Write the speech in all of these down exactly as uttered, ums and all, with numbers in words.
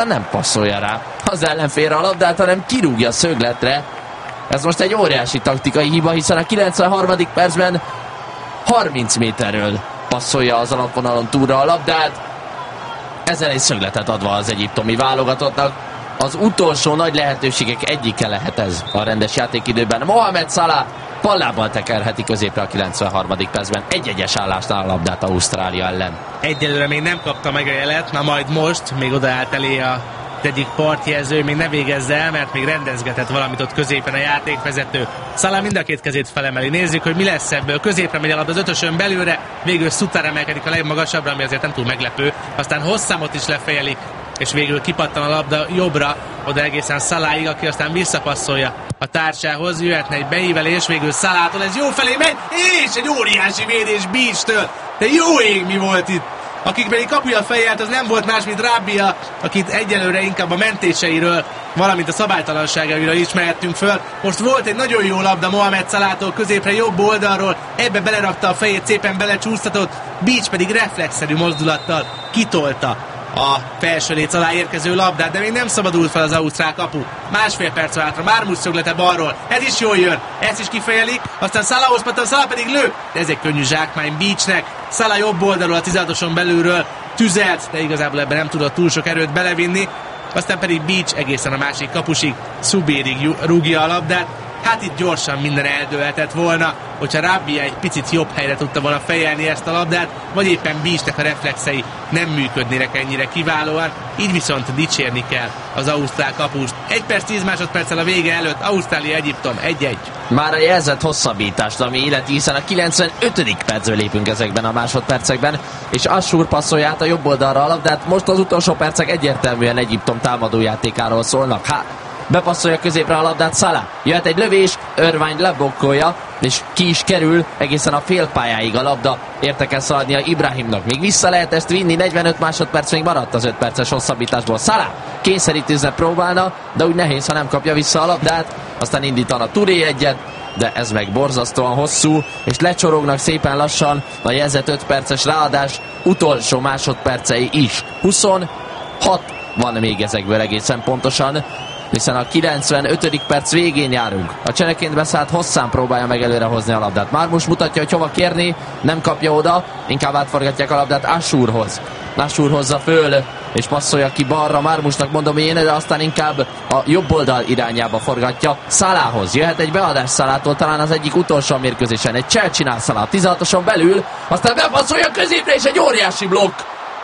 nem passzolja rá az ellenfélre a labdát, hanem kirúgja a szögletre. Ez most egy óriási taktikai hiba, hiszen a kilencvenharmadik percben harminc méterről passzolja az alapvonalon túlra a labdát. Ezzel egy szögletet adva az egyiptomi válogatottnak. Az utolsó nagy lehetőségek egyike lehet ez a rendes játékidőben. Mohamed Salah pallábbal tekerheti középre a kilencvenharmadik percben. Egy-egyes állásnál a labdát Ausztrália ellen. Egyelőre még nem kapta meg a jelet, na majd most még odaállt elé a egyik partjelző, még ne végezze el, mert még rendezgetett valamit ott középen a játékvezető. Salah mind a két kezét felemeli. Nézzük, hogy mi lesz ebből. Középre megy a labda az ötösön belőle, végül Sutar emelkedik a legmagasabbra, ami azért nem túl meglepő. Aztán Hossamot is lefejelik, és végül kipattan a labda jobbra, oda egészen Salahig, aki aztán visszapasszolja a társához. Jöhetne egy beívelés, végül Salahtól ez jó felé megy, és egy óriási védés Beach-től. De jó ég, mi volt itt! Akik pedig kapuja fejelt, az nem volt más, mint Rabia, akit egyelőre inkább a mentéseiről, valamint a szabálytalanságairól ismerhettünk föl. Most volt egy nagyon jó labda Mohamed Salahtól középre jobb oldalról, ebbe belerakta a fejét, szépen belecsúsztatott, Beach pedig reflexzerű mozdulattal kitolta a felső léc alá érkező labdát, de még nem szabadult fel az ausztrál kapu. Másfél perc hátra, Marmoush szöglete balról, ez is jól jön, ezt is kifejelik, aztán Salahhoz pattan, Salah pedig lő, de ez egy könnyű zsákmány Beachnek. Salah jobb oldalról, a tizenhatoson belülről tüzelt, de igazából ebben nem tudott túl sok erőt belevinni, aztán pedig Beach egészen a másik kapusig, Subérig rúgja a labdát. Hát itt gyorsan minden eldőlhetett volna, hogyha Rabia egy picit jobb helyre tudta volna fejelni ezt a labdát, vagy éppen Beachnek a reflexei nem működnének ennyire kiválóan, így viszont dicsérni kell az ausztrál kapust. egy perc tíz másodperccel a vége előtt Ausztrália-Egyiptom egy-egy. Már a jelzett hosszabbítást, ami illeti, hiszen a kilencvenötödik percről lépünk ezekben a másodpercekben, és Ashour passzolja át a jobb oldalra a labdát. Most az utolsó percek egyértelműen Egyiptom támadójátékáról szólnak. Hát bepasszolja középre a labdát Salah. Jöhet egy lövés, Irvine leblokkolja, és ki is kerül egészen a félpályáig a labda. Érte kell szaladnia Ibrahimnak. Még vissza lehet ezt vinni, negyvenöt másodperc még maradt az öt perces hosszabbításból. Salah kényszerítőzve próbálna, de úgy nehéz, ha nem kapja vissza a labdát. Aztán indítana Touré egyet, de ez meg borzasztóan hosszú, és lecsorognak szépen lassan a jelzett öt perces ráadás utolsó másodpercei is. huszonhat van még ezekből egészen pontosan, hiszen a kilencvenötödik perc végén járunk. A csereként beszállt Hosszán próbálja meg előrehozni a labdát. Marmoush mutatja, hogy hova kérni, nem kapja oda, inkább átforgatják a labdát Ashourhoz. Ashour hozza föl, és passzolja ki balra, Marmoushnak mondom én, de aztán inkább a jobb oldal irányába forgatja Salahhoz. Jöhet egy beadás Salahtól, talán az egyik utolsó mérkőzésen. Egy cselt csinál Salah tizenhatoson belül, aztán bepasszolja középre, és egy óriási blokk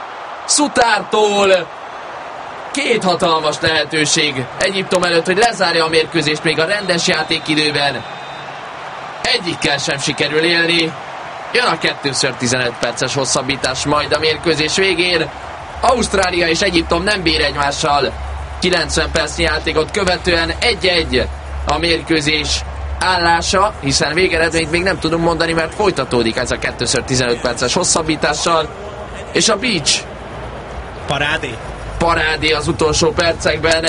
Sutartól. Két hatalmas lehetőség Egyiptom előtt, hogy lezárja a mérkőzést még a rendes játékidőben. Egyikkel sem sikerül élni. Jön a kettőször tizenöt perces hosszabbítás majd a mérkőzés végén. Ausztrália és Egyiptom nem bír egymással. kilencven percnyi játékot követően egy-egy a mérkőzés állása, hiszen végeredményt még nem tudunk mondani, mert folytatódik ez a kettőször tizenöt perces hosszabbítással. És a Beach parádé. Parádé az utolsó percekben.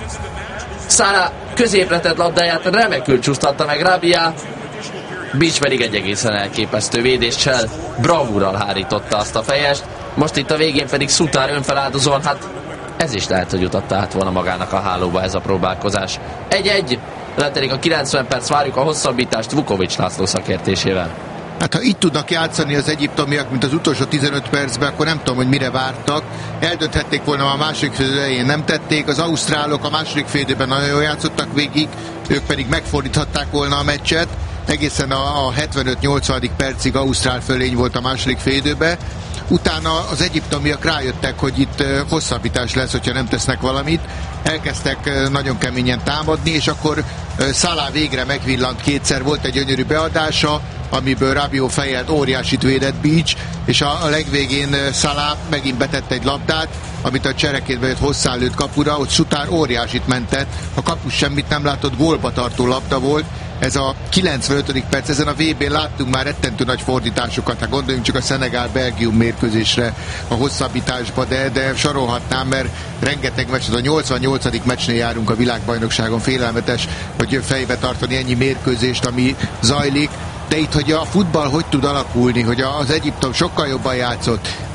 Salah középre tett labdáját remekül csúsztatta meg Rabia. Beach pedig egy egészen elképesztő védéssel, bravúrral hárította azt a fejest. Most itt a végén pedig Sutar önfeláldozóan, hát ez is lehet, hogy utatta át volna magának a hálóba ez a próbálkozás. egy-egy, letelik a kilencven perc, várjuk a hosszabbítást Vukovics László szakértésével. Hát ha itt tudnak játszani az egyiptomiak, mint az utolsó tizenöt percben, akkor nem tudom, hogy mire vártak. Eldönthették volna a második fél elején, nem tették. Az ausztrálok a második fél időben nagyon jól játszottak végig, ők pedig megfordíthatták volna a meccset. Egészen a hetvenöt nyolcvan percig ausztrál fölény volt a második fél időben. Utána az egyiptomiak rájöttek, hogy itt hosszabbítás lesz, hogyha nem tesznek valamit. Elkezdtek nagyon keményen támadni, és akkor Salah végre megvillant kétszer, volt egy gyönyörű beadása, amiből Rabiot fejelt, óriásit védett Beach, és a, a legvégén Salah megint betett egy labdát, amit a cserekétbe jött hosszán lőtt kapura, ott Sutar óriásit mentett, a kapus semmit nem látott, gólba tartó labda volt. Ez a kilencvenötödik perc, ezen a vé bén láttunk már rettentő nagy fordításokat, hát gondoljunk csak a Szenegál-Belgium mérkőzésre a hosszabbításba, de, de sorolhatnám, mert rengeteg meccs, a nyolcvannyolcadik meccsnél járunk a világbajnokságon, félelmetes, hogy fejbe tartani ennyi mérkőzést, ami zajlik. De itt, hogy a futball hogy tud alakulni, hogy az Egyiptom sokkal jobban játszott,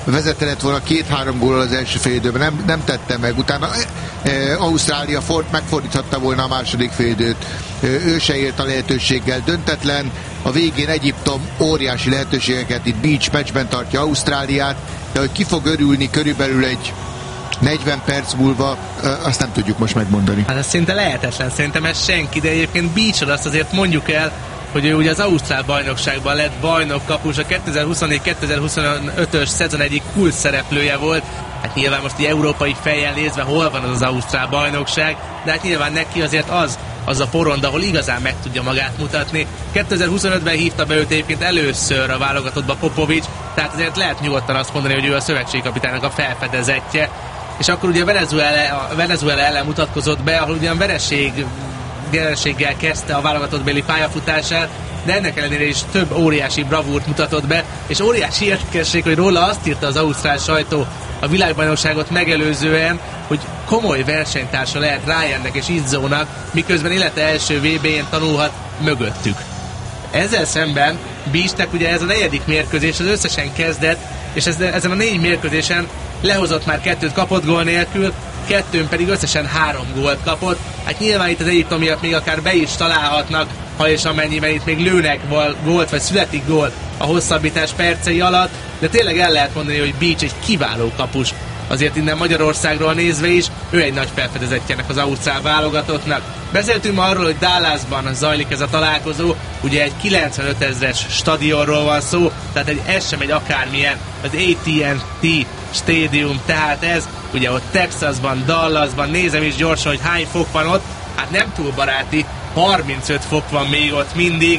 vezetett volna két-három góllal az első fél időben, nem, nem tette meg. Utána e, Ausztrália for, megfordíthatta volna a második fél időt. E, ő se élt a lehetőséggel, döntetlen. A végén Egyiptom óriási lehetőségeket itt beach matchben tartja Ausztráliát, de hogy ki fog örülni körülbelül egy negyven perc múlva, azt nem tudjuk most megmondani. Hát ez szinte lehetetlen, szerintem ez senki, de egyébként Beach azt azért mondjuk el, hogy ő ugye az ausztrál bajnokságban lett bajnok kapus, a kétezer-huszonnégy kétezer-huszonötös szezon egyik kulcs szereplője volt. Hát nyilván most így európai fejjel nézve hol van az az ausztrál bajnokság, de hát nyilván neki azért az, az a porond, ahol igazán meg tudja magát mutatni. kétezer-huszonötben hívta be őt egyébként először a válogatottba Popovics, tehát azért lehet nyugodtan azt mondani, hogy ő a szövetségkapitánynak a felfedezetje. És akkor ugye Venezuela, a Venezuela ellen mutatkozott be, ahol ugyan vereség, vereséggel kezdte a válogatottbéli pályafutását, de ennek ellenére is több óriási bravúrt mutatott be, és óriási érdekesség, hogy róla azt írta az ausztrál sajtó a világbajnokságot megelőzően, hogy komoly versenytársa lehet Ryannek és Izzónak, miközben élete első vé bén tanulhat mögöttük. Ezzel szemben Beachnek ugye ez a negyedik mérkőzés, az összesen kezdett, és ezen a négy mérkőzésen lehozott már kettőt kapott gól nélkül, kettőn pedig összesen három gólt kapott. Hát nyilván itt az egyiptomiak még akár be is találhatnak, ha és amennyiben itt még lőnek gólt, vagy születik gól a hosszabbítás percei alatt, de tényleg el lehet mondani, hogy Beach egy kiváló kapus. Azért innen Magyarországról nézve is, ő egy nagy felfedezettjének az ausztrál válogatottnak. Beszéltünk ma arról, hogy Dallasban zajlik ez a találkozó, ugye egy kilencvenöt ezres stadionról van szó, tehát egy, ez sem egy akármilyen, az á té and té Stadium, tehát ez, ugye ott Texasban, Dallasban, nézem is gyorsan, hogy hány fok van ott, hát nem túl baráti, harmincöt fok van még ott mindig,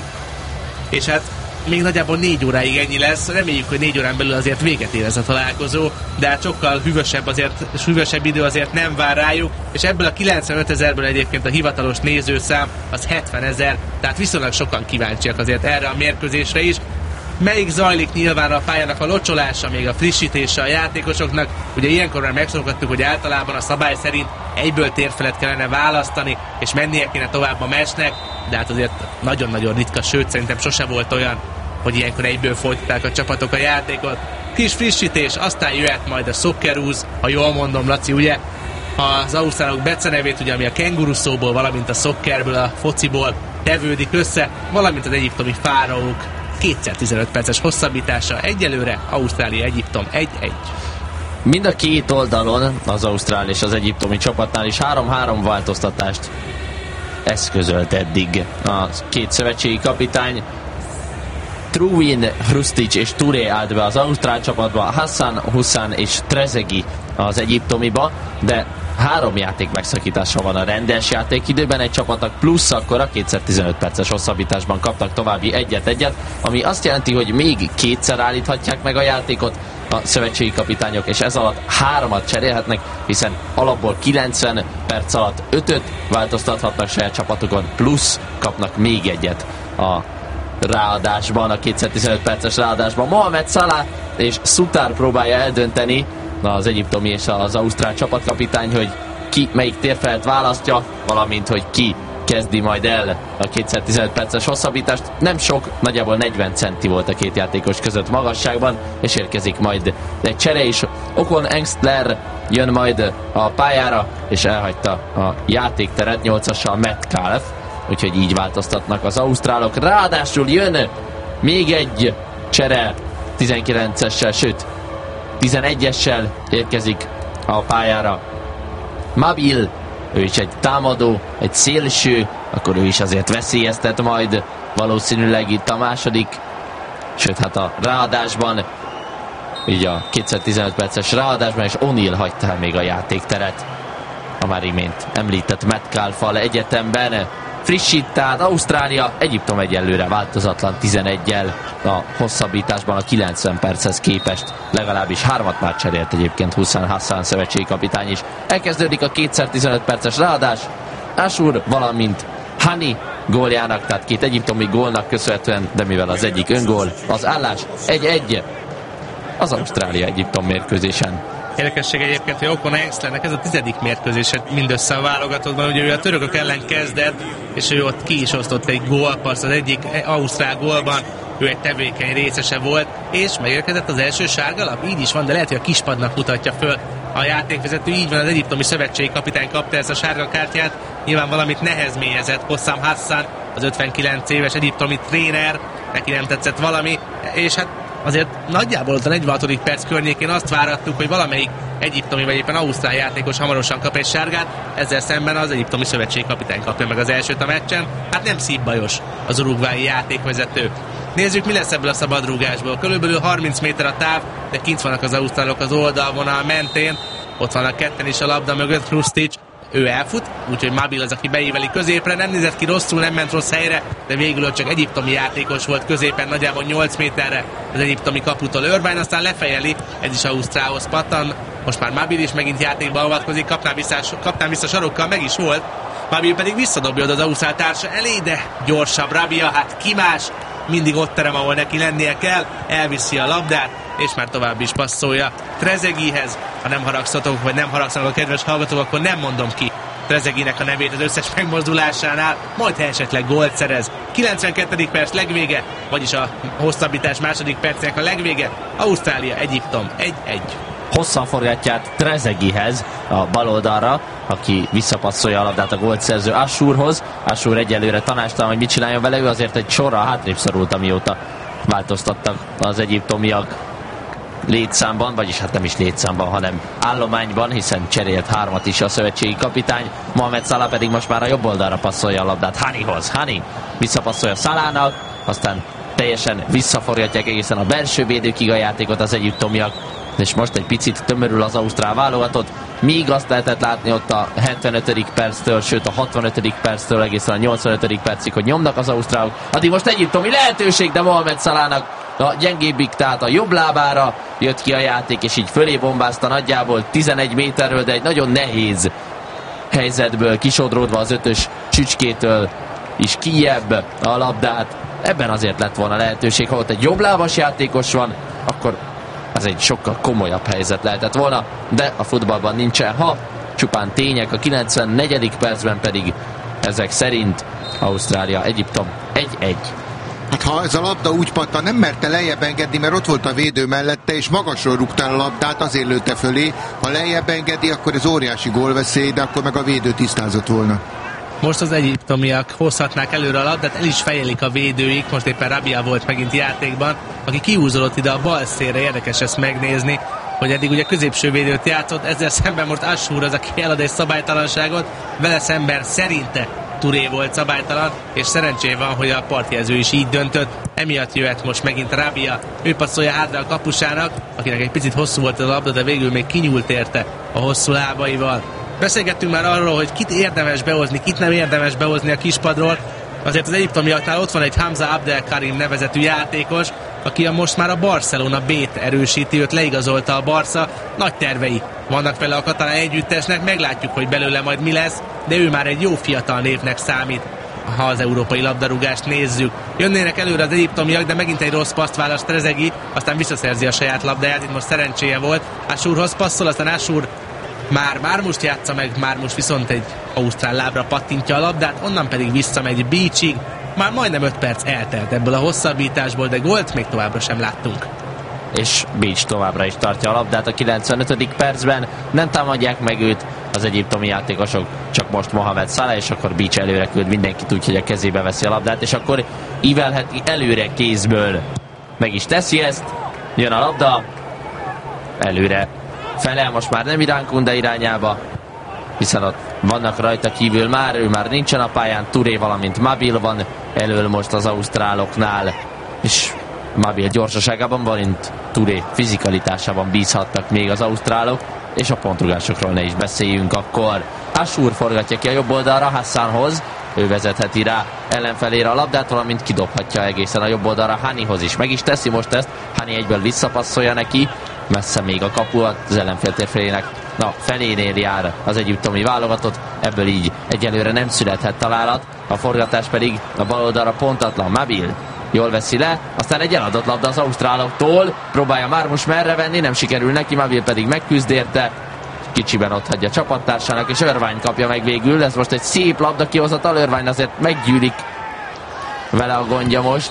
és hát még nagyjából négy óráig ennyi lesz, reméljük, hogy négy órán belül azért véget ér ez a találkozó, de hát sokkal hűvösebb, azért, hűvösebb idő azért nem vár rájuk, és ebből a kilencvenöt ezerből egyébként a hivatalos nézőszám az hetven ezer, tehát viszonylag sokan kíváncsiak azért erre a mérkőzésre is. Melyik zajlik nyilván a pályának a locsolása, még a frissítése a játékosoknak. Ugye ilyenkor már megszokhattuk, hogy általában a szabály szerint egyből térfelet kellene választani, és mennie kéne tovább a meccsnek, de hát azért nagyon-nagyon ritka, sőt szerintem sose volt olyan, hogy ilyenkor egyből folytatták a csapatok a játékot. Kis frissítés, aztán jöhet majd a Socceroos, ha jól mondom, Laci, ugye? Az ausztrálok becenevét, ugye, ami a kenguru szóból, valamint a szokkerből, a fociból tevődik össze, valamint az egyiptomi fáraók kétszer tizenöt perces hosszabbítása, egyelőre Ausztrália-Egyiptom egy egy. Mind a két oldalon, az ausztrál és az egyiptomi csapatnál is három-három változtatást eszközölt eddig a két szövetségi kapitány. Truvin, Hrustic és Touré állt be az ausztrál csapatba, Hassan, Hussán és Trezeguet az egyiptomiba, de három játék megszakítása van a rendes játékidőben egy csapatnak, plusz akkor a kétszer tizenöt perces hosszabbításban kaptak további egyet-egyet, ami azt jelenti, hogy még kétszer állíthatják meg a játékot a szövetségi kapitányok, és ez alatt háromat cserélhetnek, hiszen alapból kilencven perc alatt ötöt változtathatnak saját csapatukon, plusz kapnak még egyet a ráadásban, a kétszer tizenöt perces ráadásban. Mohamed Salah és Sutar próbálja eldönteni, az egyiptomi és az ausztrál csapatkapitány, hogy ki melyik térfelet választja, valamint hogy ki kezdi majd el a kétszer tizenöt perces hosszabbítást. Nem sok, nagyjából negyven centi volt a két játékos között magasságban, és érkezik majd egy csere is. Okon Engstler jön majd a pályára, és elhagyta a játékteret nyolcassal Metcalf, úgyhogy így változtatnak az ausztrálok. Ráadásul jön még egy csere tizenkilencessel, sőt tizenegyessel érkezik a pályára Mabil, ő is egy támadó, egy szélső, akkor ő is azért veszélyeztet majd valószínűleg itt a második, sőt hát a ráadásban, így a kétszer tizenöt perces ráadásban, és O'Neill hagyta el még a játékteret a már imént említett Metcalffal egyetemben. Frissít, tehát Ausztrália, Egyiptom egyelőre változatlan tizeneggyel a hosszabbításban a kilencven perchez képest, legalábbis hármat már cserélt egyébként Hussán Hassan szövetségi kapitány is. Elkezdődik a kétszer tizenöt perces ráadás, Ashur, valamint Hani góljának, tehát két egyiptomi gólnak köszönhetően, de mivel az egyik öngól, az állás egy egy az Ausztrália-Egyiptom mérkőzésen. Érdekesség egyébként, hogy Okon Engstlernek ez a tizedik mérkőzése mindössze a válogatottban, ugye ő a törökök ellen kezdett, és ő ott ki is osztott egy gólpaszt az egyik ausztrál gólban, ő egy tevékeny részese volt, és megérkezett az első sárgalap. Így is van, de lehet, hogy a kispadnak mutatja föl a játékvezető. Így van, az egyiptomi szövetségi kapitány kapta ezt a sárga kártyát. Nyilván valamit nehezményezett Hossam Hassan, az ötvenkilenc éves egyiptomi tréner, neki nem tetszett valami, és hát azért nagyjából ott a negyvenhatodik perc környékén azt várattuk, hogy valamelyik egyiptomi vagy éppen ausztrál játékos hamarosan kap egy sárgát, ezzel szemben az egyiptomi szövetségi kapitány kapja meg az elsőt a meccsen. Hát nem szívbajos az urugvái játékvezető. Nézzük, mi lesz ebből a szabadrúgásból. Körülbelül harminc méter a táv, de kint vannak az ausztrálok az oldalvonal mentén. Ott vannak ketten is a labda mögött, Hrustic, ő elfut, úgyhogy Mabil az, aki beíveli középre, nem nézett ki rosszul, nem ment rossz helyre, de végül csak egyiptomi játékos volt középen, nagyjából nyolc méterre az egyiptomi kaputól Irvine, aztán lefejeli, ez is ausztrálhoz pattan, most már Mabil is megint játékba avatkozik, kapná vissza, kapná vissza sarokkal, meg is volt, Mabil pedig visszadobja az ausztrál társa elé, de gyorsabb Rabia, hát ki más, mindig ott terem, ahol neki lennie kell, elviszi a labdát, és már tovább is passzolja Trezeguihez. Ha nem haragszatok, vagy nem haragszanak a kedves hallgatók, akkor nem mondom ki Trezeguinek a nevét az összes megmozdulásánál, majd ha esetleg gólt szerez. kilencvenkettedik perc legvége, vagyis a hosszabbítás második percének a legvége. Ausztrália, Egyiptom egy egy. Hosszan forgatját Trezeguihez a bal oldalra, aki visszapasszolja a labdát a góltszerző Ashurhoz. Ashur egyelőre tanástalan, hogy mit csináljon vele, ő azért egy sorra hátrébb szorult, amióta változtattak az egyiptomiak létszámban, vagyis hát nem is létszámban, hanem állományban, hiszen cserélt hármat is a szövetségi kapitány. Mohamed Salah pedig most már a jobb oldalra passzolja a labdát Hanihoz. Hani visszapasszolja Salahnak, aztán teljesen visszaforgatják egészen a belső védőkig a játékot az egyiptomiak, és most egy picit tömörül az ausztrál válogatott, míg azt lehetett látni ott a hetvenötödik perctől, sőt a hatvanötödik perctől egészen a nyolcvanötödik percig, hogy nyomnak az ausztrálok. Addig most egyiptomi lehetőség, de Mohamed Salahnak a gyengébbik, tehát a jobb lábára jött ki a játék, és így fölé bombázta nagyjából tizenegy méterről, de egy nagyon nehéz helyzetből kisodródva az ötös csücskétől is kijebb a labdát. Ebben azért lett volna lehetőség, ha ott egy jobblábas játékos van, akkor ez egy sokkal komolyabb helyzet lehetett volna, de a futballban nincsen ha, csupán tények, a kilencvennegyedik percben pedig ezek szerint Ausztrália, Egyiptom egy egy. Hát ha ez a labda úgy pattan, nem merte lejjebb engedni, mert ott volt a védő mellette, és magasról rúgta a labdát, azért lőtte fölé. Ha lejjebb engedi, akkor ez óriási gólveszély, de akkor meg a védő tisztázott volna. Most az egyiptomiak hozhatnák előre a labdát, el is fejelik a védőik, most éppen Rabia volt megint játékban, aki kiúzolott ide a bal szélre, érdekes ezt megnézni, hogy eddig ugye középső védőt játszott, ezzel szemben most Ashur az, aki elad egy szabálytalanságot, vele szemben szerinte Touré volt szabálytalan, és szerencsé van, hogy a partjelző is így döntött, emiatt jöhet most megint Rabia, ő passzolja hátra a kapusának, akinek egy picit hosszú volt a labda, de végül még kinyúlt érte a hosszú lábaival. Beszélgettünk már arról, hogy kit érdemes behozni, kit nem érdemes behozni a kispadról. Azért az egyiptomiaknál ott van egy Hamza Abdelkarim nevezetű játékos, aki a most már a Barcelona B-t erősíti, őt leigazolta a Barca. Nagy tervei vannak vele a katalán együttesnek, meglátjuk, hogy belőle majd mi lesz, de ő már egy jó fiatal névnek számít, ha az európai labdarúgást nézzük. Jönnének előre az egyiptomiak, de megint egy rossz paszt választ Trezeguy, aztán visszaszerzi a saját labdáját, itt most szerencséje volt. Ashurhoz passzol, aztán Ashur Már Mármust játsza meg, Mármus viszont egy ausztrál lábra pattintja a labdát, onnan pedig visszamegy Beachig. Már majdnem öt perc eltelt ebből a hosszabbításból, de gólt még továbbra sem láttunk. És Beach továbbra is tartja a labdát a kilencvenötödik percben, nem támadják meg őt az egyiptomi játékosok, csak most Mohamed Salah, és akkor Beach előre küld mindenkit úgy, hogy a kezébe veszi a labdát, és akkor ívelheti előre kézből. Meg is teszi ezt, jön a labda, előre felel most már nem Irán-Kunda irányába, hiszen ott vannak rajta kívül már, ő már nincsen a pályán, Touré valamint Mabil van elől most az ausztráloknál, és Mabil gyorsaságában, valamint Touré fizikalitásában bízhattak még az ausztrálok, és a pontrugásokról ne is beszéljünk akkor. Ashur forgatja ki a jobb oldalra Hassanhoz, ő vezetheti rá ellenfelére a labdát, valamint kidobhatja egészen a jobb oldalra Hanihoz is. Meg is teszi most ezt, Hani egyből visszapasszolja neki, messze még a kapu az ellenfél térfelének, na felénél jár az egyiptomi válogatott, ebből így egyelőre nem születhet találat, a forgatás pedig a bal oldalra pontatlan. Mabil jól veszi le, aztán egy eladott labda az ausztráloktól, próbálja Mármus merre venni, nem sikerül neki, Mabil pedig megküzd érte, kicsiben ott hagyja csapattársának, és Irvine kapja meg végül, ez most egy szép labda kihozatal, Irvine azért meggyűlik vele a gondja most,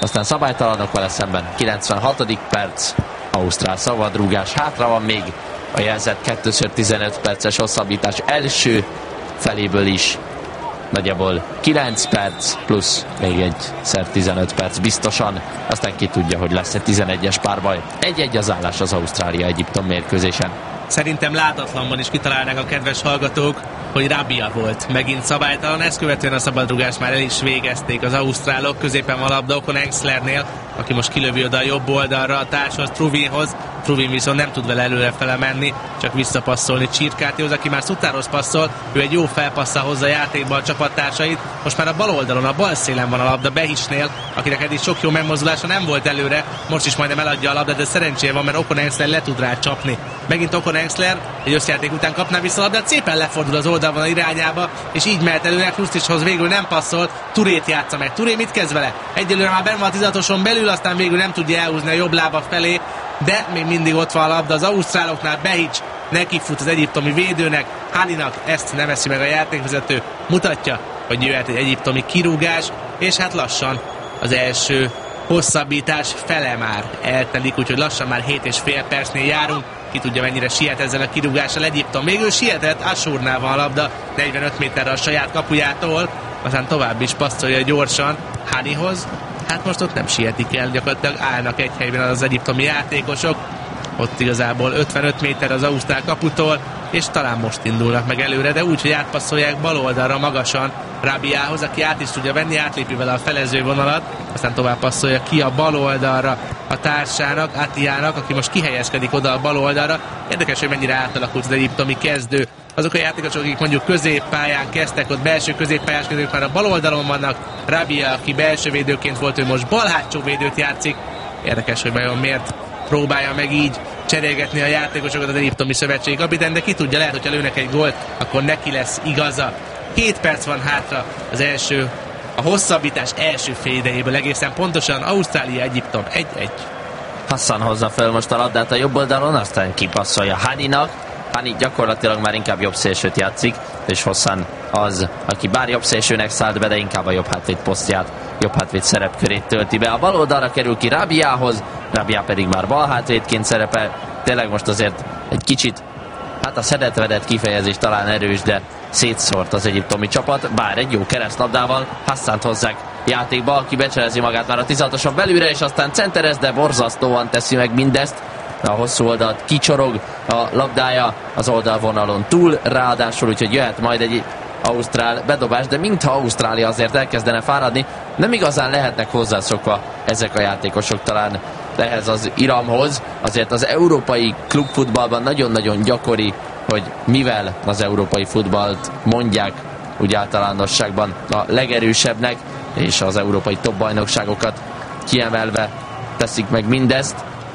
aztán szabálytalanok vele szemben. kilencvenhatodik perc, ausztrál szabadrúgás, hátra van még a jelzett kettőször tizenöt perces hosszabbítás első feléből is. Nagyjából kilenc perc, plusz még egyszer tizenöt perc biztosan, aztán ki tudja, hogy lesz egy tizenegyes párbaj. egy-egy az állás az Ausztrália-Egyiptom mérkőzésen. Szerintem látatlanban is kitalálnak a kedves hallgatók, hogy Rabia volt megint szabálytalan. Ezt követően a szabadrugást már el is végezték az ausztrálok. Középen van a labda Okon Engslernél, aki most kilövi oda a jobb oldalra a társhoz, Truvinhoz. Truvin viszont nem tud vele előrefele menni, csak visszapasszolni Csirkátihoz, aki már Sutárhoz passzol. Ő egy jó felpasszal hozza játékba a csapattársait. Most már a bal oldalon, a bal szélen van a labda Behicsnél, akinek eddig sok jó megmozdulása nem volt előre. Most is majdnem eladja a labdát, de szerencséje van, mert Okon Engsler le tud rá csapni. Megint Okon Engsler egy összjáték után kapná vissza a labdát, szépen lefordul az oldalon irányába, és így mehet előre. Krusticshoz végül nem passzol, Turét játsza meg. Turé mit kezd vele? Egyelőre már benn van a tizatoson belül, aztán végül nem tudja elhúzni a jobb lába felé, de még mindig ott van a labda az ausztráloknál. Behics nekifut az egyiptomi védőnek, Haninak ezt nem eszi meg a játékvezető, mutatja, hogy jöhet egy egyiptomi kirúgás, és hát lassan az első hosszabbítás fele már eltelik, úgyhogy lassan már hét és fél percnél járunk. Ki tudja, mennyire siet ezzel a kirúgással Egyiptom. Végül sietett, Ashurnál van a labda, negyvenöt méterre a saját kapujától, aztán tovább is passzolja gyorsan Hanihoz. Hát most ott nem sietik el, gyakorlatilag állnak egy helyben az egyiptomi játékosok. Ott igazából ötvenöt méter az ausztrál kaputól, és talán most indulnak meg előre, de úgy, hogy átpasszolják bal oldalra magasan Rabiához, aki át is tudja venni, átlépi vele a felező vonalat, aztán tovább passzolja ki a bal oldalra a társának, Atiának, aki most kihelyezkedik oda a bal oldalra. Érdekes, hogy mennyire átalakult az egyiptomi kezdő. Azok a játékosok, akik mondjuk középpályán kezdtek, ott belső középpályáskedők már a bal oldalon vannak. Rabia, aki belső védőként volt, ő most bal hátsó védőt játszik. Érdekes, hogy vajon miért próbálja meg így cserélgetni a játékosokat az egyiptomi szövetségi kapitány, de ki tudja, lehet, hogyha lőnek egy gólt, akkor neki lesz igaza. Hét perc van hátra az első, a hosszabbítás első fél idejéből, egészen pontosan Ausztrália-Egyiptom egy-egy. Hassan hozza fel most a labdát a jobb oldalon, aztán kipasszolja Haninak. Hani gyakorlatilag már inkább jobb szélsőt játszik, és Hassan az, aki bár jobb szélsőnek szállt be, de inkább a jobb hátvéd posztját, jobb hátvéd szerepkörét tölti be. A bal oldalra kerül ki Rabiához, Rabia pedig már bal hátvédként szerepel. Tényleg most azért egy kicsit, hát a szedetvedett kifejezés talán erős, de szétszórt az egyiptomi csapat, bár egy jó keresztlabdával Hassant hozzák játékba, aki becselezi magát már a tizatoson belülre, és aztán centerez, de borzasztóan teszi meg mindezt. A hosszú oldalt kicsorog a labdája az oldalvonalon túl, ráadásul úgyhogy jöhet majd egy ausztrál bedobás, de mintha Ausztrália azért elkezdene fáradni, nem igazán lehetnek hozzászokva ezek a játékosok talán ehhez az iramhoz. Azért az európai klubfutballban nagyon-nagyon gyakori, hogy mivel az európai futballt mondják úgy általánosságban a legerősebbnek, és az európai top bajnokságokat kiemelve teszik meg mindezt.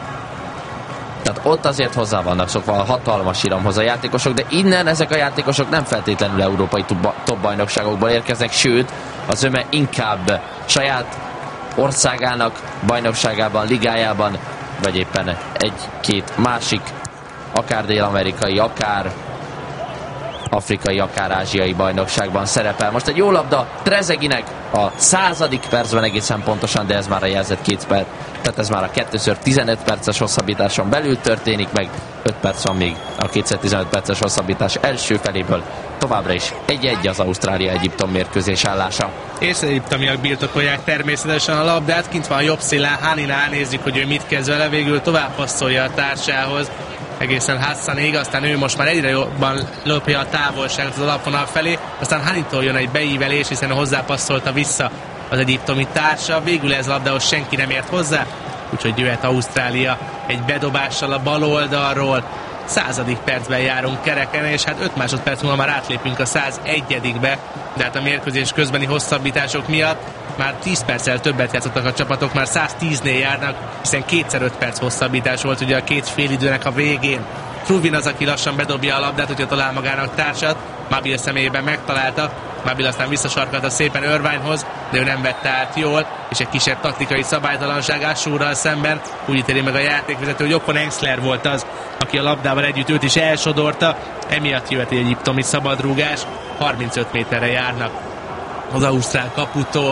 Tehát ott azért hozzá vannak szokva a hatalmas iramhoz a játékosok, de innen ezek a játékosok nem feltétlenül európai top bajnokságokból érkeznek, sőt, az öme inkább saját országának bajnokságában, ligájában, vagy éppen egy-két másik, akár dél-amerikai, akár afrikai, akár ázsiai bajnokságban szerepel. Most egy jó labda Trezeguinek a századik percben egészen pontosan, de ez már a jelzett két perc, tehát ez már a kettőször tizenöt perces hosszabbításon belül történik meg, öt perc van még a kétszer tizenöt perces hosszabbítás első feléből. Továbbra is egy-egy az Ausztrália-Egyiptom mérkőzés állása. És az egyiptomiak birtokolják természetesen a labdát, kint van a jobb szélen Haninál, nézzük, hogy ő mit kezd vele, végül tovább passzolja a társához, egészen Hassanig, aztán ő most már egyre jobban lopja a távolságot az alapvonal felé, aztán Hanitól jön egy beívelés, hiszen hozzápasszolta vissza az egyiptomi társa, végül ez labdához senki nem ért hozzá, úgyhogy jöhet Ausztrália egy bedobással a bal oldalról. Századik percben járunk kereken, és hát öt másodperc múlva már átlépünk a százegyedikbe, de hát a mérkőzés közbeni hosszabbítások miatt már tíz perccel többet játszottak a csapatok, már száztíznél járnak, hiszen kétszer öt perc hosszabbítás volt ugye a két félidőnek a végén. Truvin az, aki lassan bedobja a labdát, hogyha talál magának társat, Mabil személyében megtalálta, Mabil aztán visszasarkalta szépen Irvinehoz, de ő nem vette át jól, és egy kisebb taktikai szabálytalanság Ashurral szemben úgy ítéli meg a játékvezető, hogy Okon Engsler volt az, aki a labdával együtt őt is elsodorta, emiatt jöhet egy egyiptomi szabadrúgás, harmincöt méterre járnak az ausztrál kaputól.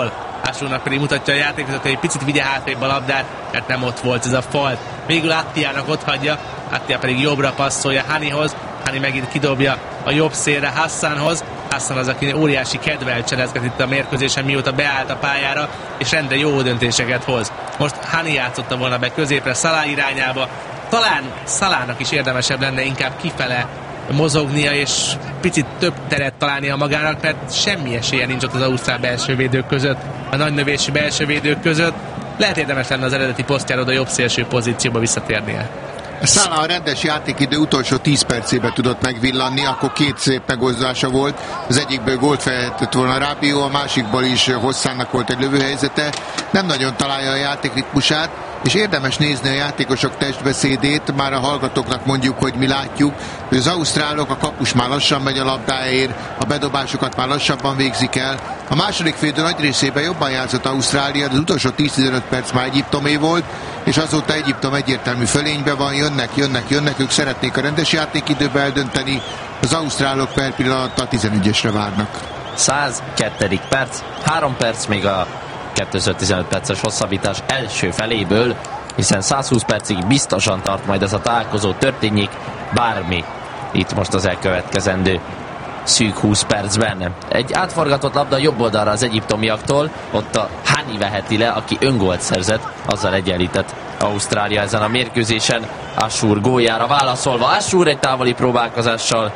Assurnak pedig mutatja a játékvezető, hogy picit vigye hátrébb a labdát, mert nem ott volt ez a falt. Végül Attiának ott hagyja, Attia pedig jobbra passzolja Hanihoz, Hani megint kidobja a jobb szélre Hassanhoz. Hassan az, aki óriási kedvel cselezget itt a mérkőzésen, mióta beállt a pályára, és rendre jó döntéseket hoz. Most Hani játszotta volna be középre Salah irányába. Talán Salahnak is érdemesebb lenne inkább kifele mozognia, és picit több teret találnia magának, mert semmi esélye nincs ott az ausztrál belsővédők között, a nagynövésű belsővédők között. Lehet érdemes lenne az eredeti posztjáról a jobb szélső pozícióba visszatérnie. Salah a rendes játékidő utolsó tíz percében tudott megvillanni, akkor két szép megozdása volt. Az egyikből gólt felhetett volna Rabiot, a másikból is Hosszának volt egy lövőhelyzete. Nem nagyon találja a játékritmusát, és érdemes nézni a játékosok testbeszédét, már a hallgatóknak mondjuk, hogy mi látjuk, hogy az ausztrálok, a kapus már lassan megy a labdáért, a bedobásokat már lassabban végzik el. A második félidő nagy részében jobban játszott Ausztrália, de az utolsó tíz-tizenöt perc már Egyiptomé volt, és azóta Egyiptom egyértelmű fölényben van, jönnek, jönnek, jönnek, ők szeretnék a rendes játékidőbe eldönteni, az ausztrálok per pillanattal tizenegyesre várnak. száz kettő perc, három perc még a kétszáztizenöt perces hosszabbítás első feléből, hiszen százhúsz percig biztosan tart majd ez a találkozó, történjék bármi itt most az elkövetkezendő szűk húsz percben. Egy átforgatott labda jobb oldalra az egyiptomiaktól, ott a Hani veheti le, aki öngolt szerzett, azzal egyenlített Ausztrália ezen a mérkőzésen. Assur góljára válaszolva, Assur egy távoli próbálkozással.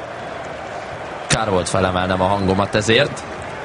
Kár volt felemelnem a hangomat ezért.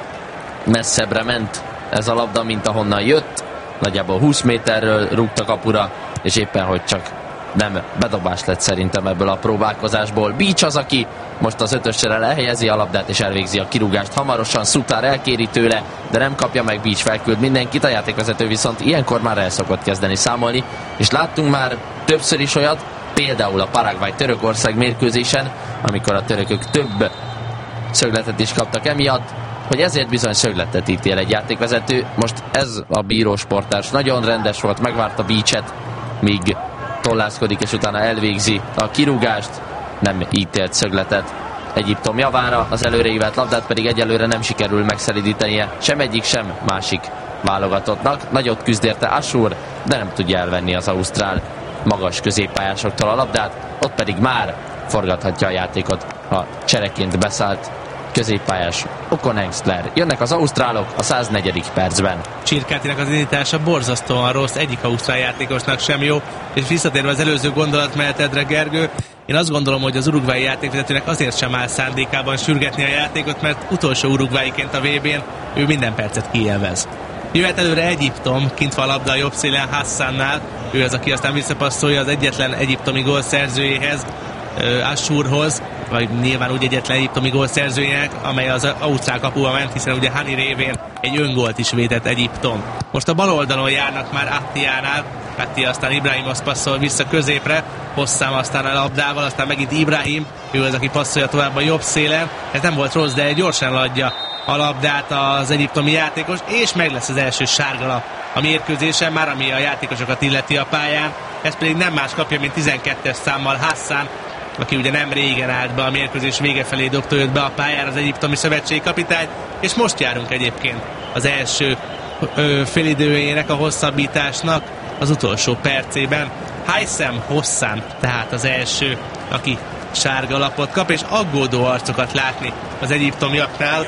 Messzebbre ment ez a labda, mint ahonnan jött. Nagyjából húsz méterről rúgta kapura, és éppen hogy csak nem bedobás lett szerintem ebből a próbálkozásból. Beach az, aki most az ötösre lehelyezi a labdát és elvégzi a kirúgást. Hamarosan Sutar elkéri tőle, de nem kapja meg, Beach felküld mindenkit. A játékvezető viszont ilyenkor már el szokott kezdeni számolni, és láttunk már többször is olyat, például a Paraguay-Törökország mérkőzésen, amikor a törökök több szögletet is kaptak emiatt, hogy ezért bizony szögletet ítél egy játékvezető. Most ez a bírósportárs nagyon rendes volt, megvárta Beachet, míg tollászkodik, és utána elvégzi a kirúgást, nem ítélt szögletet Egyiptom javára, az előreívelt labdát pedig egyelőre nem sikerül megszelidítenie sem egyik, sem másik válogatottnak. Nagyot küzd érte Assur, de nem tudja elvenni az ausztrál magas középpályásoktól a labdát, ott pedig már forgathatja a játékot a csereként beszállt középpályás Okon Engstler. Jönnek az ausztrálok a száznegyedik percben. Csirkátinak az indítása borzasztóan rossz, egyik ausztrál játékosnak sem jó, és visszatérve az előző gondolatmenetedre, Gergő, én azt gondolom, hogy az urugvái játékvezetőnek azért sem áll szándékában sürgetni a játékot, mert utolsó urugváiként a vé bén ő minden percet kiélvez. Jöhet előre Egyiptom, kint van a labda a jobb szélen Hassannál, ő az, aki aztán visszapasszolja az egyetlen egyiptomi gól szerzőjéhez, Assurhoz, vagy nyilván úgy egyetlen egyiptomi gól szerzőjének, amely az ausztrál kapuba ment, hiszen ugye Hani révén egy öngolt is védett Egyiptom. Most a bal oldalon járnak már Attiánál, Attia aztán Ibrahimhoz passzol vissza középre, Hosszám aztán a labdával, aztán megint Ibrahim, ő az, aki passzolja tovább a jobb szélen. Ez nem volt rossz, de gyorsan adja a labdát az egyiptomi játékos, és meg lesz az első sárga lap a mérkőzésen, már ami a játékosokat illeti a pályán. Ez pedig nem más kapja, mint tizenkettes számmal Hassan, aki ugye nem régen állt be a mérkőzés vége felé, dobta őt be a pályára az egyiptomi szövetségi kapitány, és most járunk egyébként az első ö, félidőjének, a hosszabbításnak az utolsó percében. Haitham Hossam tehát az első, aki sárga lapot kap, és aggódó arcokat látni az egyiptomiaknál,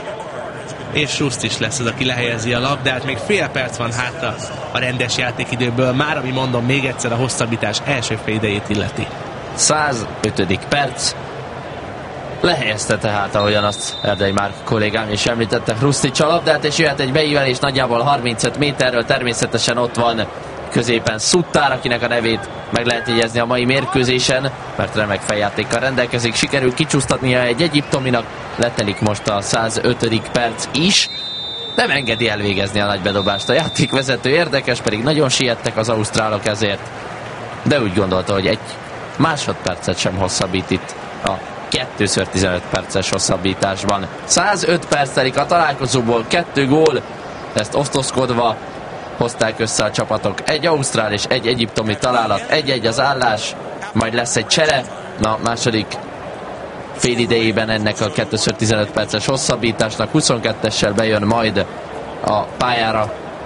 és Schust is lesz az, aki lehelyezi a labdát. Még fél perc van hátra a rendes játékidőből, már ami mondom még egyszer a hosszabbítás első félidejét illeti. százötödik perc. Lehelyezte tehát, ahogyan azt Erdei Márk kollégám is említette, Hrustics a labdát, és jöhet egy beívelés nagyjából harmincöt méterről. Természetesen ott van középen Sutar, akinek a nevét meg lehet jegyezni a mai mérkőzésen, mert remek feljátékkal rendelkezik. Sikerül kicsúsztatnia egy egyiptominak, letelik most a százötödik perc is. Nem engedi elvégezni a nagy bedobást a játékvezető, érdekes, pedig nagyon siettek az ausztrálok ezért, de úgy gondolta, hogy egy másodpercet sem hosszabbít itt a kétszáztizenöt perces hosszabbításban. százöt perc telik a találkozóból, kettő gól, ezt osztozkodva hozták össze a csapatok. Egy ausztrál és egy egyiptomi találat, egy-egy az állás, majd lesz egy csere. Na, második fél idejében ennek a kétszáztizenöt perces hosszabbításnak huszonkettessel bejön majd a pályára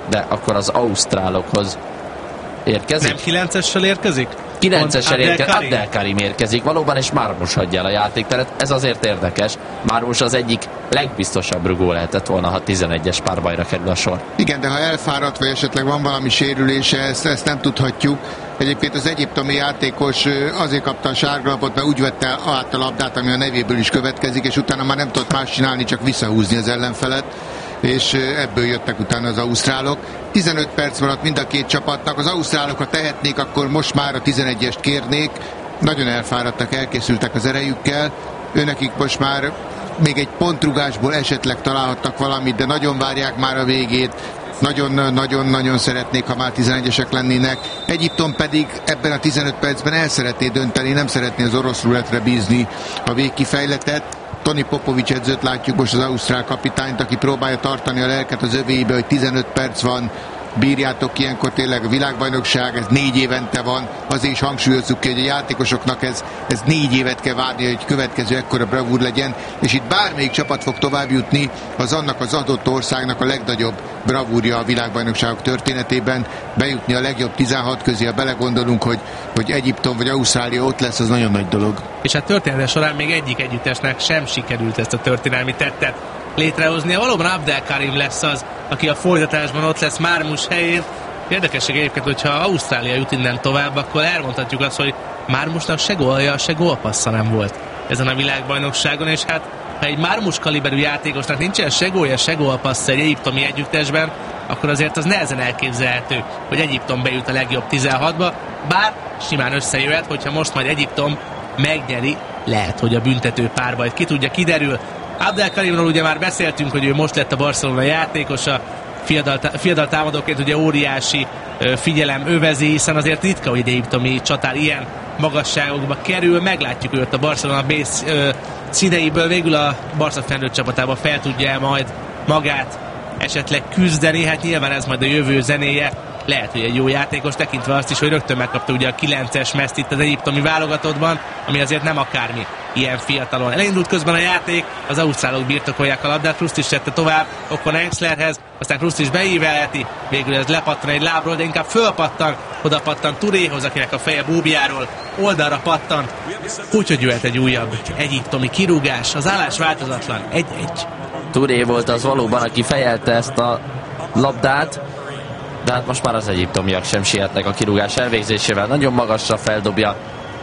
de akkor az ausztrálokhoz érkezik. Nem kilencessel érkezik? kilencessel érkezik, Abdelkarim érkezik valóban, és Marmus hagyja el a játékteret. Ez azért érdekes. Marmus az egyik legbiztosabb rugó lehetett volna, ha tizenegyes párbajra kerül a sor. Igen, de ha elfáradt, vagy esetleg van valami sérülése, ezt, ezt nem tudhatjuk. Egyébként az egyiptomi játékos azért kapta a sárgalapot, mert úgy vette át a labdát, ami a nevéből is következik, és utána már nem tudott más csinálni, csak visszahúzni az ellenfelet, és ebből jöttek utána az ausztrálok. tizenöt perc maradt mind a két csapatnak, az ausztrálok, ha tehetnék, akkor most már a tizenegyest kérnék. Nagyon elfáradtak, elkészültek az erejükkel, őnekik most már még egy pontrugásból esetleg találhattak valamit, de nagyon várják már a végét. Nagyon-nagyon-nagyon szeretnék, ha már tizenegyesek lennének. Egyiptom pedig ebben a tizenöt percben el szeretné dönteni, nem szeretné az orosz rulettre bízni a végkifejletet. Toni Popovics edzőt látjuk most, az ausztrál kapitányt, aki próbálja tartani a lelket az övéibe, hogy tizenöt perc van, bírjátok, ilyenkor tényleg a világbajnokság, ez négy évente van, azért is hangsúlyozzuk ki, hogy a játékosoknak ez, ez négy évet kell várni, hogy következő ekkora bravúr legyen, és itt bármelyik csapat fog tovább jutni, az annak az adott országnak a legnagyobb bravúrja a világbajnokságok történetében, bejutni a legjobb tizenhat közé, ha belegondolunk, hogy, hogy Egyiptom vagy Ausztrália ott lesz, az nagyon nagy dolog. És hát története során még egyik együttesnek sem sikerült ezt a történelmi tettet létrehoznia. Valóban Abdelkarim lesz az, aki a folytatásban ott lesz Marmus helyén. Érdekesség egyébként, hogyha Ausztrália jut innen tovább, akkor elmondhatjuk azt, hogy Marmusnak se gólja, se gólpassza nem volt ezen a világbajnokságon, és hát ha egy Marmus kaliberű játékosnak nincsen se gólja, se gólpassza egy egyiptomi együttesben, akkor azért az nehezen elképzelhető, hogy Egyiptom bejut a legjobb tizenhatba, bár simán összejöhet, hogyha most majd Egyiptom megnyeri, lehet, hogy a büntető párbajt ki tudja, kiderül. Abdelkarimról ugye már beszéltünk, hogy ő most lett a Barcelona játékosa, fiatal, fiatal támadóként ugye óriási ö, figyelem övezi, hiszen azért ritka, hogy egy egyiptomi csatár ilyen magasságokba kerül. Meglátjuk őt a Barcelona B színeiből, végül a Barca felnőtt csapatába fel tudja majd magát esetleg küzdeni, hát nyilván ez majd a jövő zenéje. Lehet, hogy egy jó játékos, tekintve azt is, hogy rögtön megkapta ugye a kilences meszt itt az egyiptomi válogatottban, ami azért nem akármi ilyen fiatalon. Elindult közben a játék, az ausztrálok birtokolják a labdát, Kruszt is tette tovább Okon Engslerhez, aztán Kruszt is beívelheti, végül ez lepattan egy lábról, de inkább fölpattan, oda pattan Turéhoz, akinek a feje búbjáról oldalra pattan, úgyhogy jöhet egy újabb egyiptomi kirúgás, az állás változatlan, egy-egy. Turé volt az valóban, aki fejelte ezt a labdát, de hát most már az egyiptomiak sem sietnek a kirúgás elvégzésével. Nagyon magasra feldobja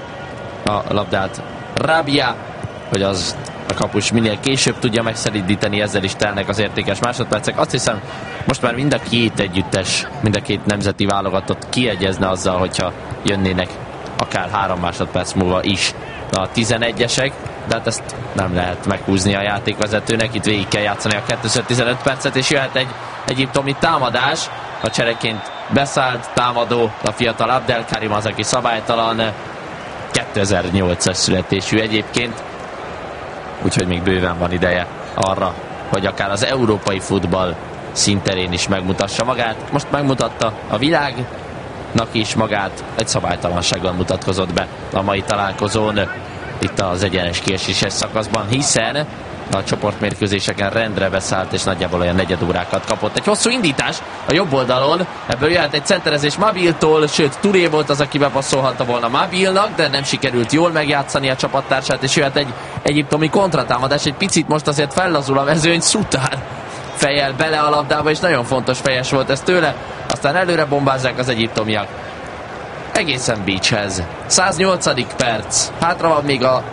a labdát Rabia, hogy az a kapus minél később tudja megszeridíteni, ezzel is telnek az értékes másodpercek. Azt hiszem, most már mind a két együttes, mind a két nemzeti válogatott kiegyezne azzal, hogyha jönnének akár három másodperc múlva is a tizenegyesek, de hát ezt nem lehet meghúzni a játékvezetőnek, itt végig kell játszani a kétszáztizenöt percet, és jöhet egy egyiptomi támadás. A csereként beszállt támadó, a fiatal Abdelkarim az, aki szabálytalan, kétezer-nyolcas születésű egyébként, úgyhogy még bőven van ideje arra, hogy akár az európai futball színterén is megmutassa magát. Most megmutatta a világnak is magát, egy szabálytalansággal mutatkozott be a mai találkozón, itt az egyenes kieséses szakaszban, hiszen a csoportmérkőzéseken rendre beszállt, és nagyjából olyan negyed órákat kapott. Egy hosszú indítás a jobb oldalon, ebből jöhet egy centerezés Mabiltól, sőt Turé volt az, aki bepasszolhatta volna Mabilnak, de nem sikerült jól megjátszani a csapattársát, és jöhet egy egyiptomi kontratámadás. Egy picit most azért fellazul a mezőny, Szutár fejjel bele a labdába, és nagyon fontos fejes volt ez tőle, aztán előre bombázzák az egyiptomiak. Egészen Beachhez. száznyolcadik perc, hátra van még a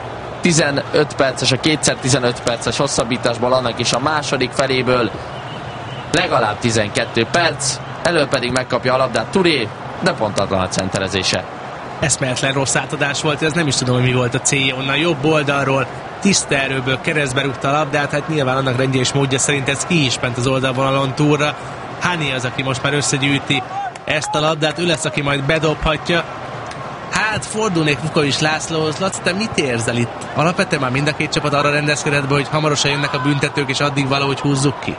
tizenöt perces, a kétszer tizenöt perces hosszabbításból, annak is a második feléből legalább tizenkét perc, elő pedig megkapja a labdát Turé, de pontatlan a centerezése. Eszméletlen rossz átadás volt, ez nem is tudom, hogy mi volt a célja onnan jobb oldalról, tiszta erőből keresztbe rúgta a labdát, hát nyilván annak rendje és módja szerint ez ki is ment az oldalvonalon túlra. Hani az, aki most már összegyűjti ezt a labdát, ő lesz, aki majd bedobhatja. Hát fordulnék Vukovics Lászlóhoz. Laci, te mit érzel itt? Alapvetően már mind a két csapat arra rendezkedett be, hogy hamarosan jönnek a büntetők, és addig valahogy húzzuk ki?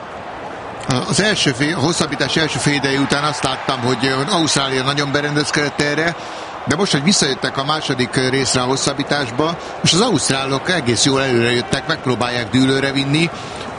Az első fél, a hosszabbítás első fél idei után azt láttam, hogy Ausztrália nagyon berendezkedett erre, de most, hogy visszajöttek a második részre a hosszabbításba, most az ausztrálok egész jól előre jöttek, megpróbálják dűlőre vinni.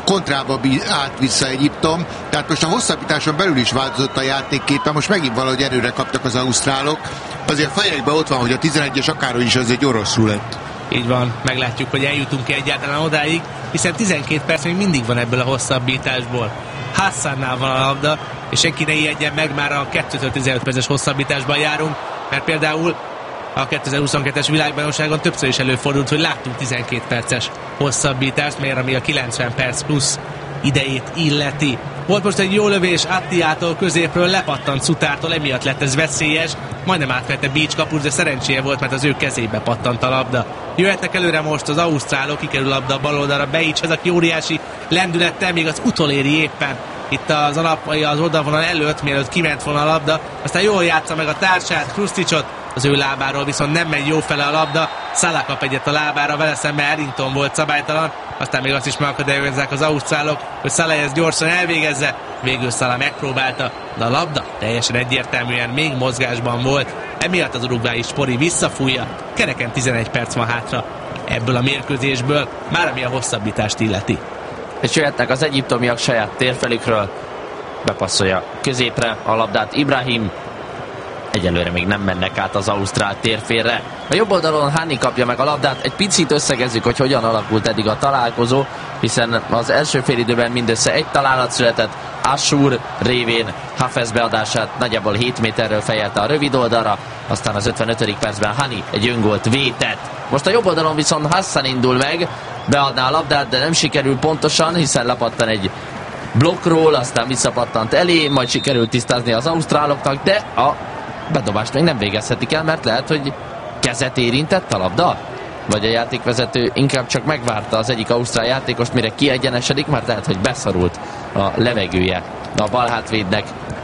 kontrába állt vissza Egyiptom, tehát most a hosszabbításon belül is változott a játékképe, most megint valahogy erőre kaptak az ausztrálok, azért a fejekben ott van, hogy a tizenegyes akárhogy is az egy orosz rulett. Így van, meglátjuk, hogy eljutunk-e egyáltalán odáig, hiszen tizenkét perc még mindig van ebből a hosszabbításból. Hassannál van a labda, és senki ne ijedjen meg, már a kettőtől tizenöt perces hosszabbításban járunk, mert például a kétezer-huszonkettes világbajnokságon többször is előfordult, hogy láttunk tizenkét perces hosszabbítást, mert ami a kilencven perc plusz idejét illeti. Volt most egy jó lövés Attiától középről, lepattant Szutártól, emiatt lett ez veszélyes, majdnem átvette Beach kaput, de szerencséje volt, mert az ő kezébe pattant a labda. Jöhetnek előre most az ausztrálok, kikerül labda a bal oldalra, Beach, ez aki óriási lendülettel még az utoléri éppen itt az alap, az oldalvonal előtt, mielőtt kiment volna a labda, aztán jól játsza meg a társát, Krusticot, az ő lábáról viszont nem megy jó fele a labda, Salah kap egyet a lábára, vele szemben Errington volt szabálytalan, aztán még azt is megakadályozzák az ausztrálok, hogy Salah ezt gyorsan elvégezze, végül Salah megpróbálta, de a labda teljesen egyértelműen még mozgásban volt, emiatt az urugvái spori visszafújja, kereken tizenegy perc van hátra ebből a mérkőzésből, már ami a hosszabbítást illeti. És jöhetnek az egyiptomiak saját térfelükről, bepasszolja középre a labdát Ibrahim, egyelőre még nem mennek át az ausztrál térfélre. A jobb oldalon Hani kapja meg a labdát, egy picit összegezzük, hogy hogyan alakult eddig a találkozó, hiszen az első félidőben mindössze egy találat született, Ashur révén Hafez beadását nagyjából hét méterről fejelte a rövid oldalra, aztán az ötvenötödik percben Hani egy öngolt vétett. Most a jobb oldalon viszont Hassan indul meg, beadná a labdát, de nem sikerül pontosan, hiszen lepattan egy blokkról, aztán visszapattant elé, majd sikerült tisztázni az ausztráloknak, de a bedobást még nem végezhetik el, mert lehet, hogy kezet érintett a labda? Vagy a játékvezető inkább csak megvárta az egyik ausztrál játékost, mire kiegyenesedik, mert lehet, hogy beszorult a levegője a balhátvédnek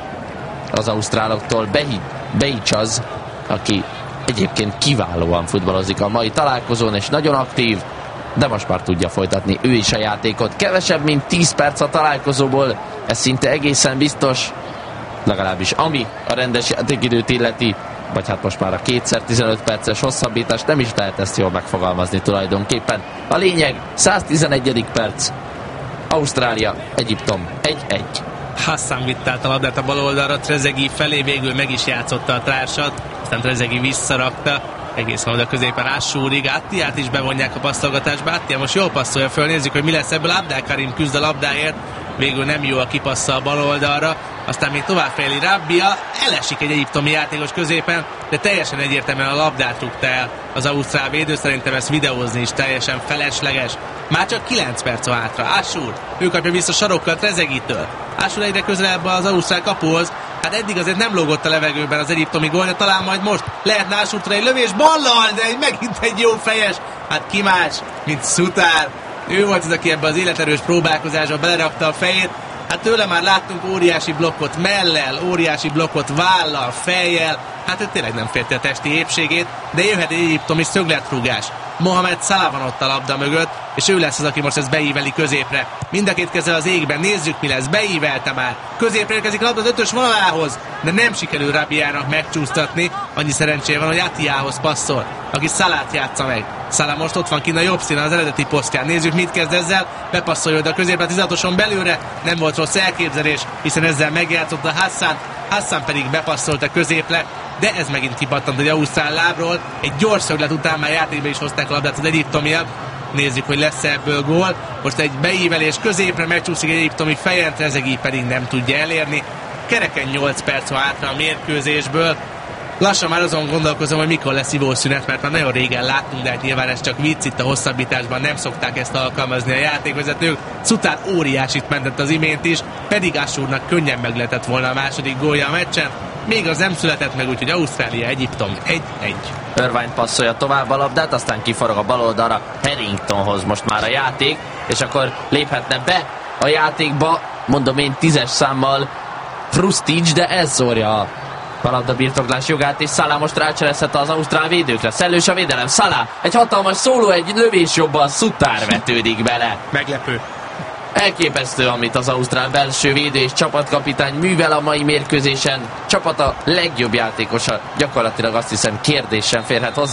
az ausztráloktól. Beich az, aki egyébként kiválóan futballozik a mai találkozón, és nagyon aktív, de most már tudja folytatni ő is a játékot. Kevesebb, mint tíz perc a találkozóból, ez szinte egészen biztos, legalábbis ami a rendes játékidőt illeti, vagy hát most már a kétszer tizenöt perces hosszabbítás, nem is lehet ezt jól megfogalmazni tulajdonképpen. A lényeg, száztizenegyedik perc, Ausztrália, Egyiptom egy-egy. Hassan vitt át a labdát a bal oldalra, Trezeguet felé, végül meg is játszotta a társat, aztán Trezeguet visszarakta, egészen oda középen Ashúrig, Attiát is bevonják a passzolgatásba, Attia most jól passzolja föl, nézzük, hogy mi lesz ebből, Abdelkarim küzd a labdáért, végül nem jó a kipassza a bal oldalra, aztán még továbbfejli Rabbia, elesik egy egyiptomi játékos középen, de teljesen egyértelműen a labdát rúgta el az ausztrál védő, szerintem ezt videózni is teljesen felesleges. Már csak kilenc perc van hátra, Ashur, ő kapja vissza sarokkal Trezeguettől. Ashur egyre közelebb az ausztrál kapuhoz, hát eddig azért nem lógott a levegőben az egyiptomi gól, de talán majd most lehetne Ashurtól egy lövés ballal, de egy, megint egy jó fejes, hát ki más, mint Szutár. Ő volt az, aki ebbe az életerős próbálkozásba belerakta a fejét. Hát tőle már láttunk óriási blokkot mellel, óriási blokkot vállal, fejjel. Hát ő tényleg nem férte a testi épségét, de jöhet egy egyiptomi szögletrúgás. Mohamed Salah van ott a labda mögött, és ő lesz az, aki most ezt beíveli középre. Mind a két kezel az égben, nézzük mi lesz, beívelte már. Középre érkezik a labda az ötös vonalához, de nem sikerül Rabiának megcsúsztatni. Annyi szerencséje van, hogy Attiához passzol, aki Salát játsza meg. Salah most ott van kint a jobb színen az eredeti posztján. Nézzük mit kezd ezzel, bepasszolja oda a középre, tizenhatoson belőle, nem volt rossz elképzelés, hiszen ezzel megjátszotta Hassan, Hassan pedig bepasszolta középre, de ez megint kipattant egy ausztrál lábról, egy gyors szöglet után már játékba is hozták a labdát az egyiptomiak. Nézzük, hogy lesz ebből gól. Most egy beívelés középre, megcsúszik egy egyiptomi fejen, Trezeguet pedig nem tudja elérni. Kereken nyolc perc van hátra a mérkőzésből. Lassan már azon gondolkozom, hogy mikor lesz ivószünet, mert már nagyon régen láttunk, de hát nyilván ez csak vicc, itt a hosszabbításban nem szokták ezt alkalmazni a játékvezetők. Szutár óriásit mentett az imént is, pedig Ashurnak könnyen meg lehetett volna a második gólja a meccsen. Még az nem született meg, úgyhogy Ausztrália, Egyiptom egy-egy. Irvine passzolja tovább a labdát, aztán kiforog a bal oldalra Harringtonhoz most már a játék, és akkor léphetne be a játékba, mondom én tízes számmal Krustic, de ez szórja a labda birtoklás jogát, és Salah most rácselezhet az ausztrál védőkre. Szellős a védelem, Salah, egy hatalmas szóló, egy lövés jobban, Szutár vetődik bele. Meglepő. Elképesztő, amit az ausztrál belső védő és csapatkapitány művel a mai mérkőzésen. Csapata legjobb játékosa, gyakorlatilag azt hiszem kérdés sem férhet hozzá.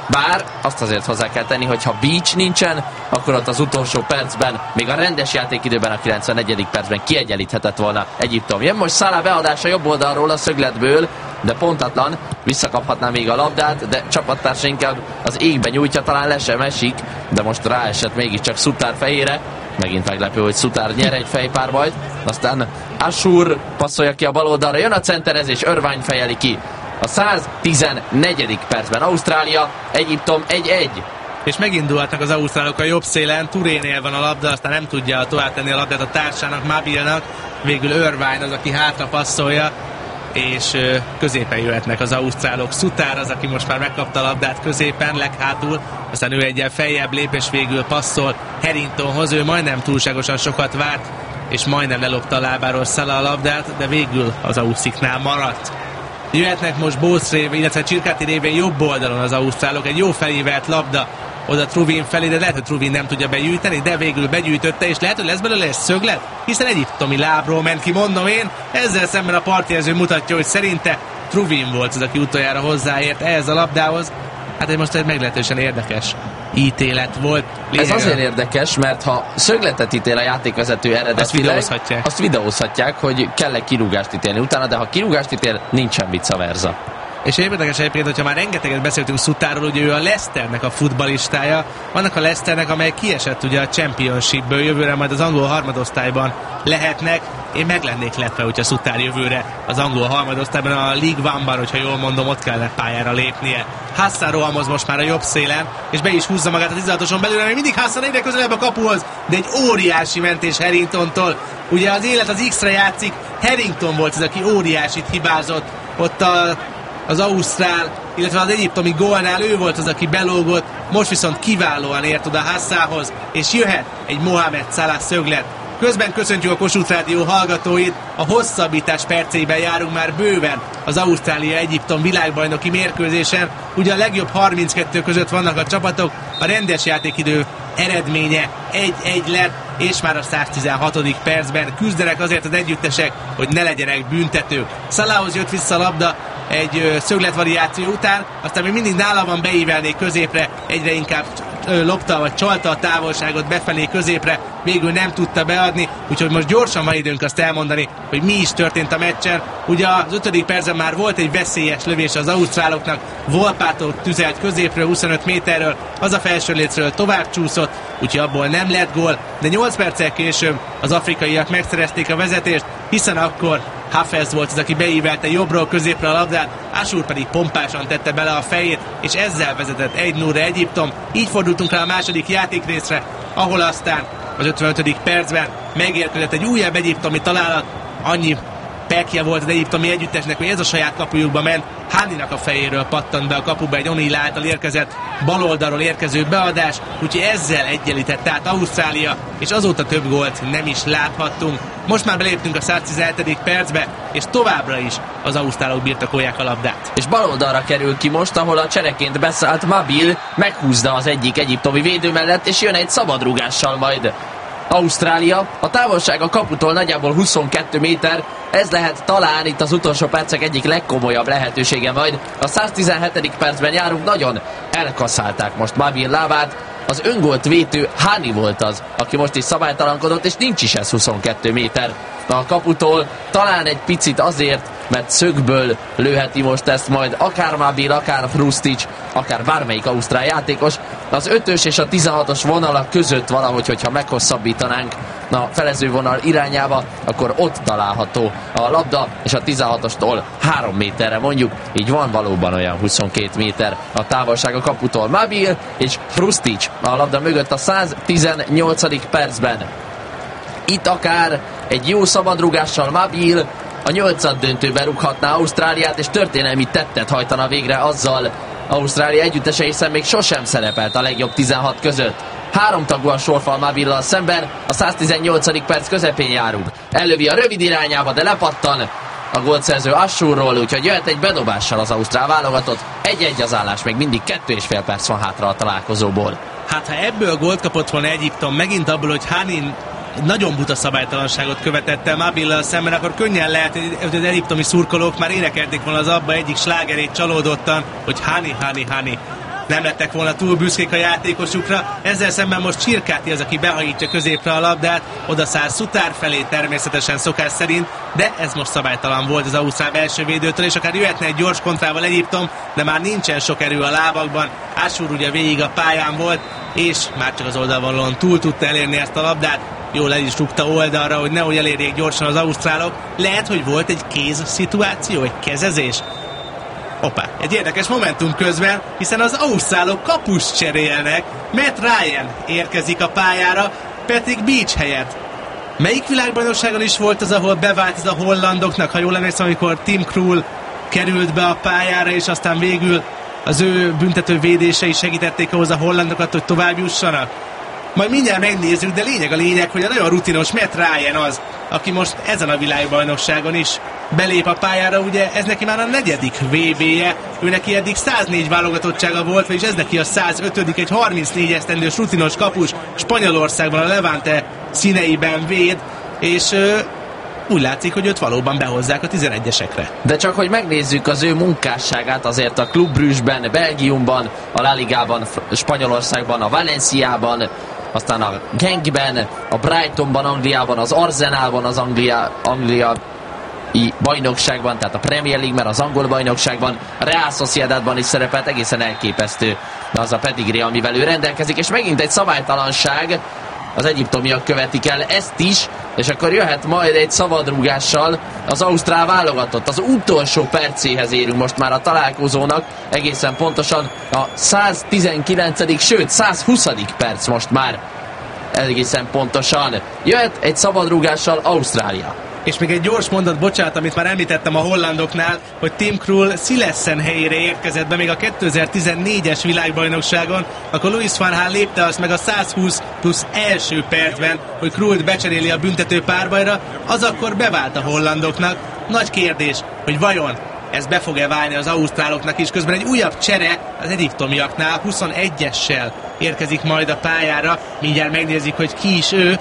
Bár azt azért hozzá kell tenni, hogy ha Beach nincsen, akkor ott az utolsó percben, még a rendes játékidőben a kilencvennegyedik percben kiegyenlíthetett volna Egyiptom. Jön most Salah beadása jobb oldalról a szögletből, de pontatlan, visszakaphatná még a labdát, de csapattársa inkább az égbe nyújtja, talán le sem esik, de most ráesett mégiscsak Suttár fejére. Megint meglepő, hogy Suttár nyer egy fejpárbajt, aztán Ashour passzolja ki a bal oldalra, jön a centerezés, Irvine fejeli ki. A száztizennegyedik percben Ausztrália, Egyiptom egy egy. És megindulhatnak az ausztrálok a jobb szélen, Tourénél van a labda, aztán nem tudja tovább tenni a labdát a társának, Mabilnak, végül Irvine az, aki hátra passzolja, és középen jöhetnek az ausztrálok. Suttár az, aki most már megkapta a labdát középen, leghátul, aztán ő egyen feljebb lép, és végül passzol Harringtonhoz, ő majdnem túlságosan sokat várt, és majdnem lelopta a lábáról Salah a labdát, de végül az ausziknál maradt. Jöhetnek most Bowles révén, illetve Csirkáti révén jobb oldalon az ausztrálok, egy jó felívelt labda oda Truvin felé, de lehet, hogy Truvin nem tudja begyűjteni, de végül begyűjtötte, és lehet, hogy lesz belőle egy szöglet, hiszen egyiptomi lábról ment ki, mondom én, ezzel szemben a partjelző mutatja, hogy szerinte Truvin volt az, aki utoljára hozzáért ehhez a labdához. Hát egy most egy meglehetősen érdekes ítélet volt. Lényeg. Ez azért érdekes, mert ha szögletet ítél a játékvezető eredetileg, azt videózhatják. azt videózhatják, hogy kell-e kirúgást ítélni utána, de ha kirúgást ítél, nincsen vice versa. És érdekes egyébként, hogyha már rengeteget beszéltünk Suttárról, ugye ő a Leicesternek a futballistája, annak a Leicesternek, amely kiesett ugye a Championshipből, jövőre majd az angol harmadosztályban lehetnek. Én meg lennék lepve, hogyha Suttár jövőre az angol harmadosztályban, a League One-ban, hogyha jól mondom, ott kellene pályára lépnie. Hassan rohamoz most már a jobb szélen, és be is húzza magát a tizenhatoson belül, mert mindig Hassan egyre közelebb a kapuhoz, de egy óriási mentés Harringtontól. Ugye az élet az X-re játszik, Harrington volt az, aki óriásit hibázott ott a az ausztrál, illetve az egyiptomi gólnál, ő volt az, aki belógott, most viszont kiválóan ért oda Hassához, és jöhet egy Mohamed Salah szöglet. Közben köszöntjük a Kossuth Rádió hallgatóit, a hosszabbítás perceiben járunk már bőven az Ausztrália-Egyiptom világbajnoki mérkőzésen. Ugye a legjobb harminckettő között vannak a csapatok, a rendes játékidő eredménye egy egy lett, és már a száztizenhatodik percben küzdenek azért az együttesek, hogy ne legyenek büntetők. Salahhoz jött vissza a labda egy szögletvariáció után, aztán még mindig nála van, beívelné középre, egyre inkább lopta vagy csalta a távolságot befelé középre, végül nem tudta beadni, úgyhogy most gyorsan van időnk azt elmondani, hogy mi is történt a meccsen. Ugye az ötödik percben már volt egy veszélyes lövés az ausztráloknak, Volpától tüzelt középről, huszonöt méterről, az a felső lécről tovább csúszott, úgyhogy abból nem lett gól, de nyolc perccel később az afrikaiak megszerezték a vezetést, hiszen akkor Hafez volt az, aki beívelte jobbról középre a labdát, Ashour pedig pompásan tette bele a fejét, és ezzel vezetett egy nullra Egyiptom. Így fordultunk rá a második játékrészre, ahol aztán az ötvenötödik percben megérkezett egy újabb egyiptomi találat, annyi pekje volt az egyiptomi együttesnek, hogy ez a saját kapujukba ment, Haninak a fejéről pattant be a kapuba egy O'Neill által érkezett baloldalról érkező beadás, úgyhogy ezzel egyenlített át Ausztrália, és azóta több gólt nem is láthattunk. Most már beléptünk a száztizenhetedik percbe, és továbbra is az ausztrálok birtokolják a labdát. És baloldalra kerül ki most, ahol a csereként beszállt Mabil, meghúzza az egyik egyiptomi védő mellett, és jön egy szabadrúgással majd Ausztrália. A távolság a kaputól nagyjából huszonkettő méter, ez lehet talán itt az utolsó percek egyik legkomolyabb lehetősége majd. A száztizenhetedik percben járunk, nagyon elkaszálták most Mabil lábát. Az öngolt vétő Hani volt az, aki most is szabálytalankodott, és nincs is ez huszonkettő méter a kaputól. Talán egy picit azért, mert szögből lőheti most ezt majd akár Mabil, akár Hrustic, akár bármelyik ausztrál játékos. Az ötös és a tizenhatos vonalak között valahogy, hogyha meghosszabbítanánk a felező vonal irányába, akkor ott található a labda, és a tizenhatostól három méterre mondjuk, így van valóban olyan huszonkét méter a távolság a kaputól. Mabil és Hrustic a labda mögött a száztizennyolcadik percben. Itt akár egy jó szabadrúgással Mabil a nyolcad döntőben rúghatná Ausztráliát, és történelmi tettet hajtana végre azzal Ausztrália együttese, hiszen még sosem szerepelt a legjobb tizenhat között. Háromtagú a sorfal Mabillal szemben, a száztizennyolcadik perc közepén járunk. Ellövi a rövid irányába, de lepattan a gólszerző Ashourról, úgyhogy jöhet egy bedobással az ausztrál válogatott. egy-egy az állás, még mindig kettő és fél perc van hátra a találkozóból. Hát ha ebből gólt kapott volna Egyiptom, megint abból, hogy Hanin nagyon buta szabálytalanságot követett el Mabillal szemben, akkor könnyen lehet, hogy az egyiptomi szurkolók már énekelték volna az abba egyik slágerét csalódottan, hogy Hani, Hani, Hani. nem lettek volna túl büszkék a játékosukra. Ezzel szemben most Csirkáti az, aki behajítja középre a labdát, odaszáll Szutár felé természetesen szokás szerint, de ez most szabálytalan volt az ausztrál belső védőtől, és akár jöhetne egy gyors kontrával Egyiptom, de már nincsen sok erő a lábakban. Ashour ugye végig a pályán volt, és már csak az oldalvonalon túl tudta elérni ezt a labdát. Jól el is rúgta oldalra, hogy nehogy elérjék gyorsan az ausztrálok. Lehet, hogy volt egy kéz szituáció, egy kezezés. Hoppá, egy érdekes momentum közben, hiszen az ausztrálok kapust cserélnek. Matt Ryan érkezik a pályára, Patrick Beach helyett. Melyik világbajnokságon is volt az, ahol bevált ez a hollandoknak, ha jól emlékszem, amikor Tim Krul került be a pályára, és aztán végül az ő büntető védései segítették ahhoz a hollandokat, hogy tovább jussanak? Majd mindjárt megnézzük, de lényeg a lényeg, hogy a nagyon rutinos Matt Ryan az, aki most ezen a világbajnokságon is belép a pályára, ugye ez neki már a negyedik vé bé-je, ő neki eddig száznégy válogatottsága volt, vagyis ez neki a százötödik, egy harmincnégy esztendős rutinos kapus, Spanyolországban a Levante színeiben véd, és ö, úgy látszik, hogy őt valóban behozzák a tizenegyesekre. De csak hogy megnézzük az ő munkásságát, azért a Club Brugge-ben, Belgiumban, a La Ligában, Spanyolországban, a Valenciában, aztán a Genkben, a Brightonban, Angliában, az Arsenalban, az Anglia, Anglia bajnokságban, tehát a Premier League-ben, az angol bajnokságban, a Real Sociedadban is szerepelt, egészen elképesztő az a pedigree, amivel ő rendelkezik, és megint egy szabálytalanság, az egyiptomiak követik el ezt is, és akkor jöhet majd egy szabadrúgással az ausztrál válogatott. Az utolsó percéhez érünk most már a találkozónak, egészen pontosan a száztizenkilencedik sőt százhuszadik perc most már egészen pontosan. Jöhet egy szabadrúgással Ausztrália. És még egy gyors mondat, bocsánat, amit már említettem a hollandoknál, hogy Tim Krul Szileszen helyére érkezett be még a kétezer-tizennégyes világbajnokságon, akkor Louis van Gaal lépte azt meg a százhúsz plusz első percben, hogy Krult becseréli a büntető párbajra, az akkor bevált a hollandoknak. Nagy kérdés, hogy vajon ez be fog-e válni az ausztráloknak is, közben egy újabb csere az egyiptomiaknál, huszonegyessel érkezik majd a pályára, mindjárt megnézik, hogy ki is ő.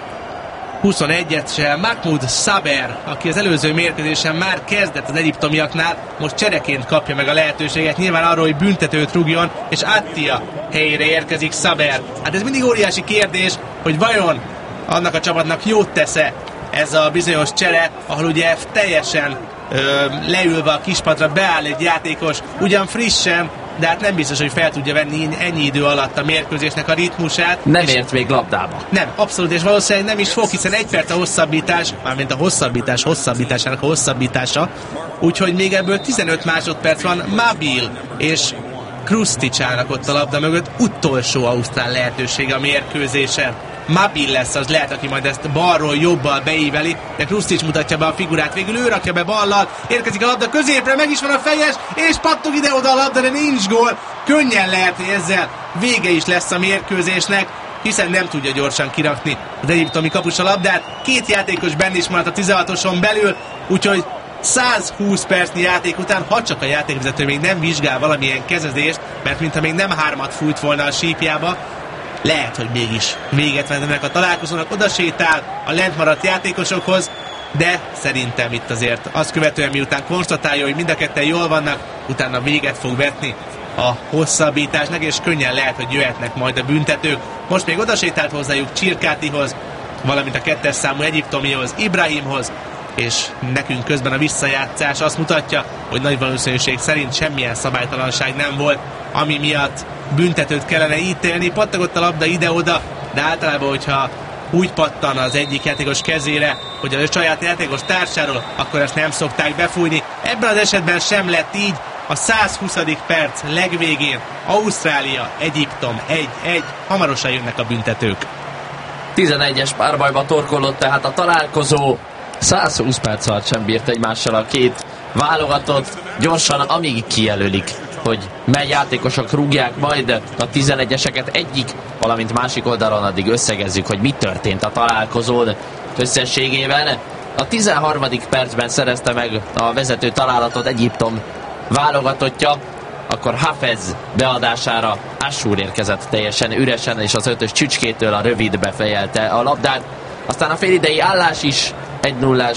huszonegyessel Mahmoud Saber, aki az előző mérkőzésen már kezdett az egyiptomiaknál, most csereként kapja meg a lehetőséget, nyilván arról, hogy büntetőt rúgjon, és Attia helyére érkezik Saber. Hát ez mindig óriási kérdés, hogy vajon annak a csapatnak jót tesz-e ez a bizonyos csere, ahol ugye teljesen ö, leülve a kispadra beáll egy játékos, ugyan frissen, de hát nem biztos, hogy fel tudja venni ennyi idő alatt a mérkőzésnek a ritmusát. Nem ért még labdába. Nem, abszolút, és valószínűleg nem is fog, hiszen egy perc a hosszabbítás, mármint a hosszabbítás hosszabbításának a hosszabbítása, úgyhogy még ebből tizenöt másodperc van Mabil és Krusticsának ott a labda mögött, utolsó ausztrál lehetősége a mérkőzésen. Mabil lesz az, lehet, aki majd ezt balról jobbal beíveli, de Krustic mutatja be a figurát, végül ő rakja be ballal, érkezik a labda középre, meg is van a fejes, és pattog ide-oda a labda, de nincs gól. Könnyen lehet, hogy ezzel vége is lesz a mérkőzésnek, hiszen nem tudja gyorsan kirakni az egyiptomi kapus a labdát. Két játékos benne is maradt a tizenhatoson belül, úgyhogy százhúsz percnyi játék után, ha csak a játékvezető még nem vizsgál valamilyen kezezést, mert mintha még nem hármat fújt volna a sípjába, lehet, hogy mégis véget vennek a találkozónak, oda sétál a lent maradt játékosokhoz, de szerintem itt azért azt követően, miután konstatálja, hogy mind a ketten jól vannak, utána véget fog vetni a hosszabbításnak, és könnyen lehet, hogy jöhetnek majd a büntetők. Most még oda sétált hozzájuk Csirkátihoz, valamint a kettes számú egyiptomihoz, Ibrahimhoz, és nekünk közben a visszajátszás azt mutatja, hogy nagy valószínűség szerint semmilyen szabálytalanság nem volt, ami miatt büntetőt kellene ítélni. Pattogott a labda ide-oda, de általában, hogyha úgy pattan az egyik játékos kezére, hogy a saját játékos társáról, akkor ezt nem szokták befújni. Ebben az esetben sem lett így. A százhuszadik perc legvégén Ausztrália, Egyiptom egy egy, hamarosan jönnek a büntetők. tizenegyes párbajba torkolott tehát a találkozó. százhúsz perc alatt sem bírt egymással a két válogatott. Gyorsan, amíg kijelölik, hogy mely játékosok rúgják majd a tizenegyeseket egyik, valamint másik oldalon, addig összegezzük, hogy mi történt a találkozón összességében. A tizenharmadik percben szerezte meg a vezető találatot Egyiptom válogatottja, akkor Hafez beadására Ashour érkezett teljesen üresen, és az ötös Csücskétől a rövid befejelte a labdát. Aztán a félidei állás is egy nullás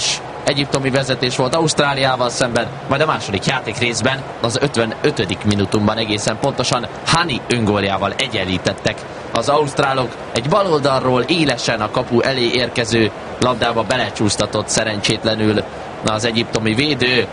egyiptomi vezetés volt Ausztráliával szemben, majd a második játék részben az ötvenötödik minutumban egészen pontosan Hani öngóljával egyenlítettek. Az ausztrálok egy baloldalról élesen a kapu elé érkező labdába belecsúsztatott szerencsétlenül az egyiptomi védő,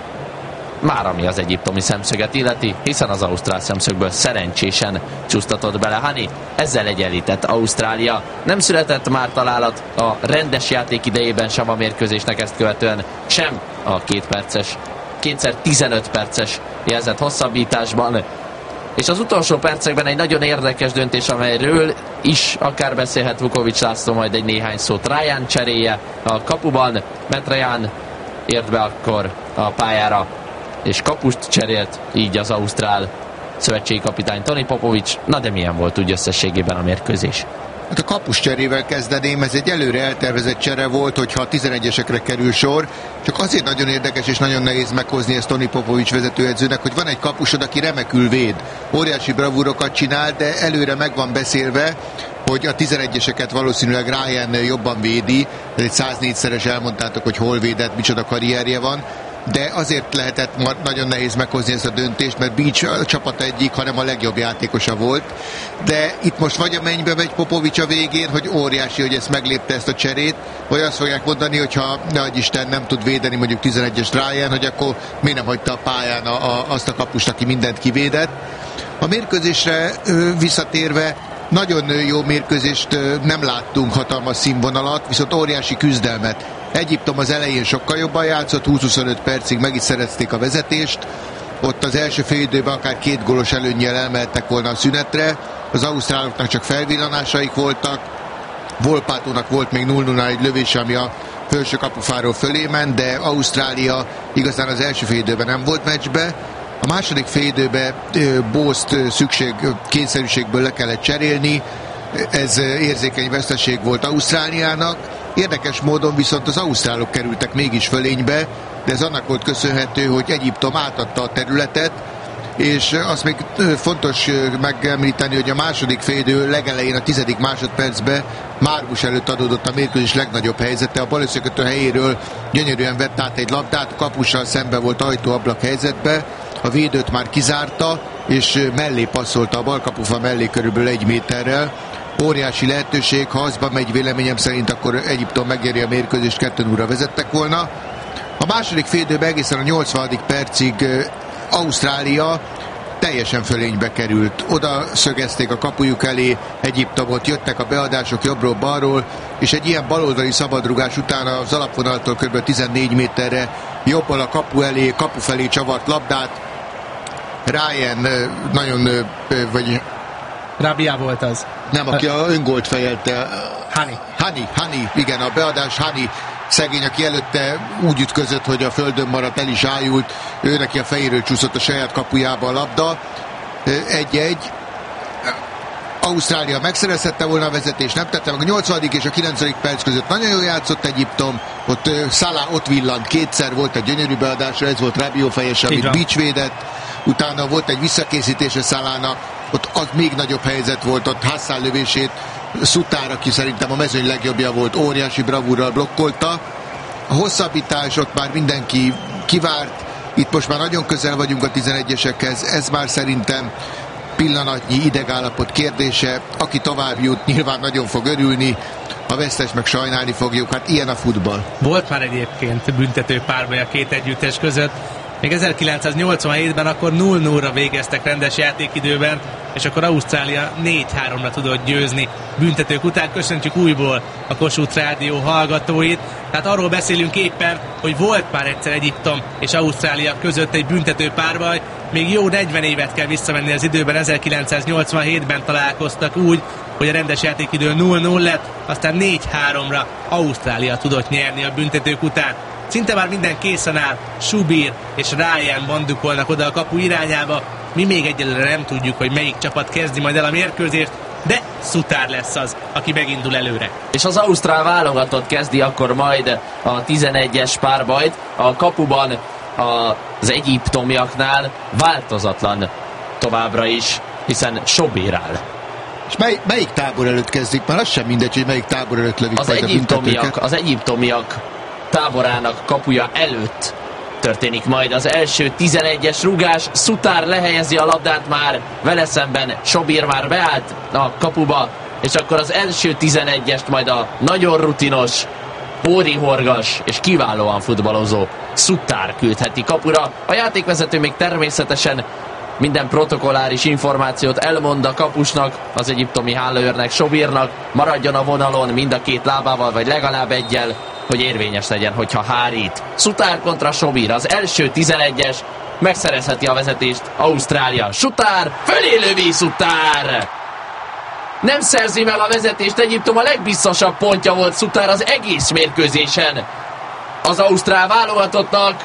már ami az egyiptomi szemszöget illeti, hiszen az ausztrál szemszögből szerencsésen csúsztatott bele Hani. Ezzel egyenlített Ausztrália. Nem született már találat a rendes játék idejében sem a mérkőzésnek ezt követően, sem a két perces, kétszer tizenöt perces jelzett hosszabbításban. És az utolsó percekben egy nagyon érdekes döntés, amelyről is akár beszélhet Vukovics László majd egy néhány szót. Ryan cseréje a kapuban, mert Ryan ért be akkor a pályára, és kapust cserélt így az ausztrál szövetségi kapitány Toni Popovics. Na de milyen volt úgy összességében a mérkőzés? Hát a kapus cserével kezdeném, ez egy előre eltervezett csere volt, hogyha a tizenegyesekre kerül sor. Csak azért nagyon érdekes és nagyon nehéz meghozni ezt Toni Popovics vezetőedzőnek, hogy van egy kapusod, aki remekül véd. Óriási bravúrokat csinál, de előre meg van beszélve, hogy a tizenegyeseket valószínűleg Ryan jobban védi. Ez egy száznégyszeres elmondtátok, hogy hol védett, micsoda karrierje van. De azért lehetett nagyon nehéz meghozni ezt a döntést, mert Beach a csapat egyik, hanem a legjobb játékosa volt. De itt most vagy a mennybe megy Popovics a végén, hogy óriási, hogy ezt meglépte ezt a cserét, vagy azt fogják mondani, hogyha nagy Isten nem tud védeni mondjuk tizenegyes Ryan, hogy akkor miért nem hagyta a pályán a, a, azt a kapust, aki mindent kivédett. A mérkőzésre ö, visszatérve, nagyon jó mérkőzést ö, nem láttunk, hatalmas színvonalat, viszont óriási küzdelmet. Egyiptom az elején sokkal jobban játszott, húsz-huszonöt percig meg is szerezték a vezetést. Ott az első fél időben akár két gólos előnnyel elmehettek volna a szünetre. Az ausztráloknak csak felvillanásaik voltak. Volpátónak volt még nulla nulla egy lövése, ami a felső kapufáról fölé ment, de Ausztrália igazán az első fél időben nem volt meccsbe. A második fél időben Bószt szükség, kényszerűségből le kellett cserélni. Ez érzékeny veszteség volt Ausztráliának. Érdekes módon viszont az ausztrálok kerültek mégis fölénybe, de ez annak volt köszönhető, hogy Egyiptom átadta a területet, és azt még fontos megemlíteni, hogy a második félidő legelején a tizedik másodpercben Márgus előtt adódott a mérkőzés legnagyobb helyzete. A balösszökötő helyéről gyönyörűen vett át egy labdát, kapussal szembe volt ajtó-ablak helyzetbe, a védőt már kizárta, és mellé passzolta a balkapufa mellé körülbelül egy méterrel. Óriási lehetőség, ha azba megy véleményem szerint, akkor Egyiptom megnyeri a mérkőzést, kettő nullra vezettek volna. A második félidőben egészen a nyolcvanadik percig Ausztrália teljesen fölénybe került. Oda szögezték a kapujuk elé Egyiptomot, jöttek a beadások jobbról-balról, és egy ilyen baloldali szabadrugás után az alapvonaltól kb. tizennégy méterre jobbal a kapu elé, kapu felé csavart labdát. Ryan nagyon, vagy Rabia volt az. Nem, aki a öngolt fejelte. Hani. Hani, Hani, igen, a beadás Hani, szegény, aki előtte úgy ütközött, hogy a földön maradt, el is ájult, ő neki a fejéről csúszott a saját kapujába a labda. Egy-egy. Ausztrália megszerezhette volna a vezetést, nem tette meg. A nyolcvanadik és a kilencedik perc között nagyon jól játszott Egyiptom, ott Salah ott villant, kétszer volt egy gyönyörű beadásra, ez volt Rabiot fejes, amit Beach védett, utána volt egy visszakészítése Salahnak, ott az még nagyobb helyzet volt, ott Hassan lövését Sutár, aki szerintem a mezőny legjobbja volt, óriási bravúrral blokkolta. A hosszabbítás, ott már mindenki kivárt, itt most már nagyon közel vagyunk a tizenegyesekhez, ez már szerintem pillanatnyi idegállapot kérdése, aki tovább jut, nyilván nagyon fog örülni, a vesztes meg sajnálni fogjuk, hát ilyen a futball. Volt már egyébként büntető párbaj a két együttes között, még ezerkilencszáznyolcvanhétben akkor nulla nullra végeztek rendes játékidőben, és akkor Ausztrália négy háromra tudott győzni büntetők után. Köszöntjük újból a Kossuth Rádió hallgatóit. Tehát arról beszélünk éppen, hogy volt már egyszer Egyiptom és Ausztrália között egy büntető párbaj. Még jó negyven évet kell visszamenni az időben, ezerkilencszáznyolcvanhétben találkoztak úgy, hogy a rendes játékidő nulla nulla lett, aztán négy háromra Ausztrália tudott nyerni a büntetők után. Szinte már minden készen áll, Shubir és Ryan bandukolnak oda a kapu irányába. Mi még egyelőre nem tudjuk, hogy melyik csapat kezdi majd el a mérkőzést, de Sutár lesz az, aki megindul előre. És az ausztrál válogatott kezdi akkor majd a tizenegyes párbajt. A kapuban az egyiptomiaknál változatlan továbbra is, hiszen Shubir áll. És mely, melyik tábor előtt kezdik? Már az sem mindegy, hogy melyik tábor előtt lövik az majd egyiptomiak, a az egyiptomiak táborának kapuja előtt történik majd az első tizenegyes rúgás. Sutár lehelyezi a labdát már, vele szemben Sobir már beállt a kapuba, és akkor az első tizenegyest majd a nagyon rutinos, pórihorgas és kiválóan futballozó Sutár küldheti kapura. A játékvezető még természetesen minden protokolláris információt elmond a kapusnak, az egyiptomi hálőrnek, Sobirnak, maradjon a vonalon mind a két lábával, vagy legalább egyel, hogy érvényes legyen, hogyha hárít. Sutár kontra Sobir, az első tizenegyes, megszerezheti a vezetést Ausztrália. Sutár, fölé lövi Sutár! Nem szerzi meg a vezetést Egyiptom, a legbiztosabb pontja volt Sutár az egész mérkőzésen az ausztrál válogatottnak,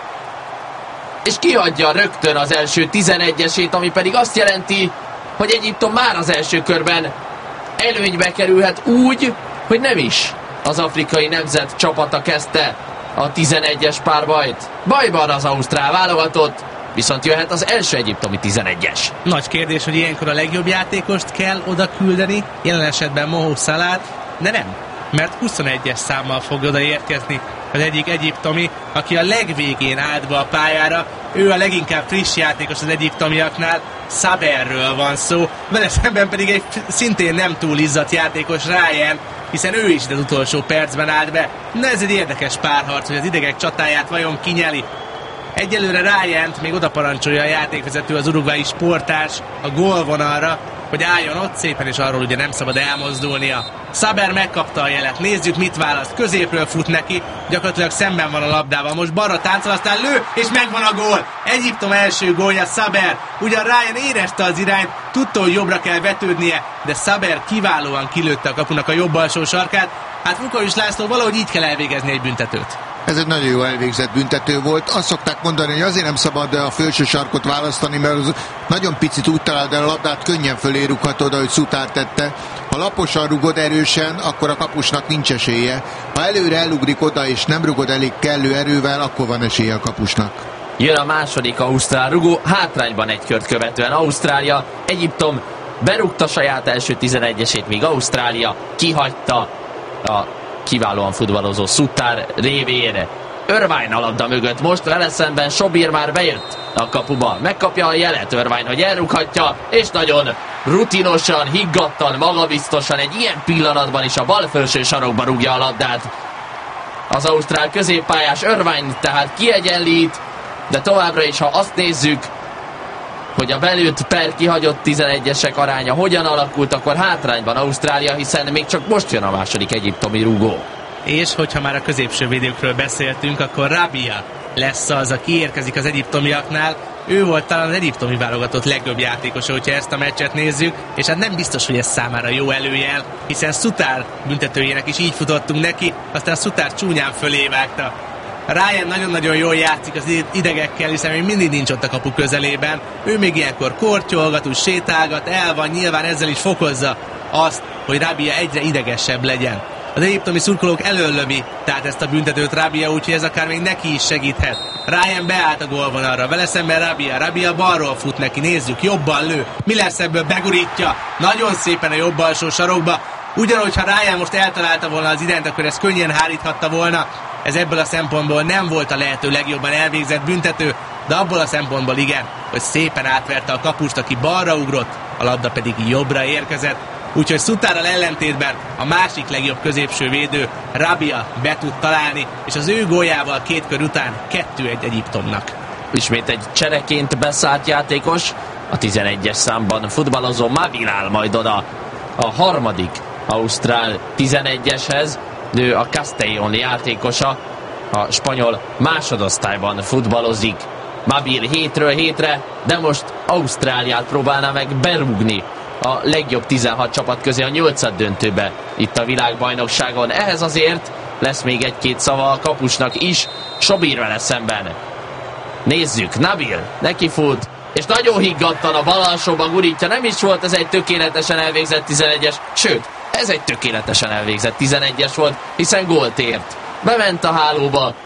és kihagyja rögtön az első tizenegyesét, ami pedig azt jelenti, hogy Egyiptom már az első körben előnybe kerülhet úgy, hogy nem is az afrikai nemzet csapata kezdte a tizenegyes párbajt. Bajban az ausztrál válogatott, viszont jöhet az első egyiptomi tizenegyes. Nagy kérdés, hogy ilyenkor a legjobb játékost kell oda küldeni, jelen esetben Mo Salah, de nem, mert huszonegyes számmal fog oda érkezni az egyik egyiptomi, aki a legvégén állt be a pályára. Ő a leginkább friss játékos az egyiptomiaknál, Saberről van szó, vele szemben pedig egy szintén nem túl izzadt játékos, Ryan, hiszen ő is az utolsó percben állt be. Na, ez egy érdekes párharc, hogy az idegek csatáját vajon kinyeli. Egyelőre Ryant még oda parancsolja a játékvezető, az urugvái sportárs a gólvonalra, hogy álljon ott szépen, és arról ugye nem szabad elmozdulnia. Saber megkapta a jelet, nézzük mit választ, középről fut neki, gyakorlatilag szemben van a labdával, most balra táncol, aztán lő, és megvan a gól. Egyiptom első gólja, Saber. Ugyan Ryan érezte az irányt, tudta, hogy jobbra kell vetődnie, de Saber kiválóan kilőtte a kapunak a jobb alsó sarkát. Hát Vukovics László, valahogy így kell elvégezni egy büntetőt. Ez egy nagyon jó elvégzett büntető volt. Azt szokták mondani, hogy azért nem szabad a felső sarkot választani, mert az nagyon picit úgy talál, de a labdát könnyen fölé rúghatod, ahogy Sutár tette. Ha laposan rugod erősen, akkor a kapusnak nincs esélye. Ha előre elugrik oda, és nem rugod elég kellő erővel, akkor van esélye a kapusnak. Jön a második ausztrál rugó, hátrányban egy kört követően Ausztrália. Egyiptom berúgta saját első tizenegyesét, míg Ausztrália kihagyta a kiválóan futballozó Sutár révén. Irvine a labda mögött, most vele szemben Sobir már bejött a kapuba, megkapja a jelet Irvine, hogy elrúghatja, és nagyon rutinosan, higgadtan, magabiztosan egy ilyen pillanatban is a bal felső sarokba rúgja a labdát. Az ausztrál középpályás Irvine tehát kiegyenlít, de továbbra is, ha azt nézzük, hogy a belőtt per kihagyott tizenegyesek aránya hogyan alakult, akkor hátrányban Ausztrália, hiszen még csak most jön a második egyiptomi rúgó. És hogyha már a középső védőkről beszéltünk, akkor Rabia lesz az, aki érkezik az egyiptomiaknál. Ő volt talán az egyiptomi válogatott legjobb játékosa, hogyha ezt a meccset nézzük, és hát nem biztos, hogy ez számára jó előjel, hiszen Sutár büntetőjének is így futottunk neki, aztán Sutár csúnyán fölé vágta. Ryan nagyon-nagyon jól játszik az idegekkel, hiszen még mindig nincs ott a kapu közelében. Ő még ilyenkor kortyolgat, úgy sétálgat, el van, nyilván ezzel is fokozza azt, hogy Rabia egyre idegesebb legyen. Az egyiptomi szurkolók elöllövi tehát ezt a büntetőt Rabia, úgyhogy ez akár még neki is segíthet. Ryan beállt a gólvonalra, vele szemben Rabia. Rabia balról fut neki, nézzük, jobban lő. Mi lesz ebből? Begurítja. Nagyon szépen a jobb alsó sarokba. Ugyanúgy, ha Ryan most eltalálta volna az irányt, akkor ez könnyen háríthatta volna. Ez ebből a szempontból nem volt a lehető legjobban elvégzett büntető, de abból a szempontból igen, hogy szépen átverte a kapust, aki balra ugrott, a labda pedig jobbra érkezett. Úgyhogy Sutárral ellentétben a másik legjobb középső védő, Rabia be tud találni, és az ő góljával két kör után kettő egy Egyiptomnak. Ismét egy csereként beszállt játékos, a tizenegyes számban futballozó Mabil áll majd oda a harmadik ausztrál tizenegyeshez. Ő a Castellón játékosa, a spanyol másodosztályban futballozik. Mabil hétről hétre, de most Ausztráliát próbálná meg berúgni a legjobb tizenhat csapat közé a nyolcad döntőbe itt a világbajnokságon. Ehhez azért lesz még egy-két szava a kapusnak is, Sobir vele szemben. Nézzük, Nabil neki fut, és nagyon higgadtan a bal alsóba gurítja. Nem is volt ez egy tökéletesen elvégzett tizenegyes, sőt, ez egy tökéletesen elvégzett tizenegyes volt, hiszen gólt ért. Bement a hálóba,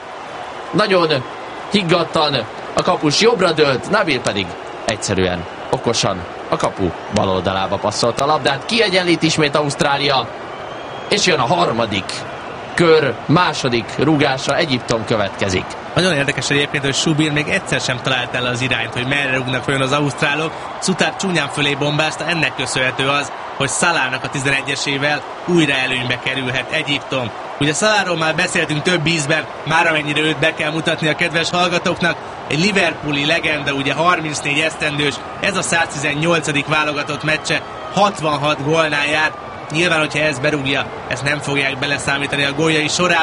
nagyon higgadtan a kapus jobbra dőlt, Nabil pedig egyszerűen, okosan a kapu bal oldalába passzolt a labdát. Kiegyenlít ismét Ausztrália, és jön a harmadik kör második rúgása, Egyiptom következik. Nagyon érdekes egyébként, hogy Subir még egyszer sem talált el az irányt, hogy merre rúgnak olyan az ausztrálok. Suter csúnyán fölé bombázta, ennek köszönhető az, hogy Salahnak a tizenegyesével újra előnybe kerülhet Egyiptom. Ugye Salahról már beszéltünk több ízben, már amennyire őt be kell mutatni a kedves hallgatóknak. Egy liverpooli legenda, ugye harmincnégy esztendős, ez a száztizennyolcadik válogatott meccse, hatvanhat gólnál jár. Nyilván, hogyha ezt berúgja, ezt nem fogják beleszámítani a góljai sorába.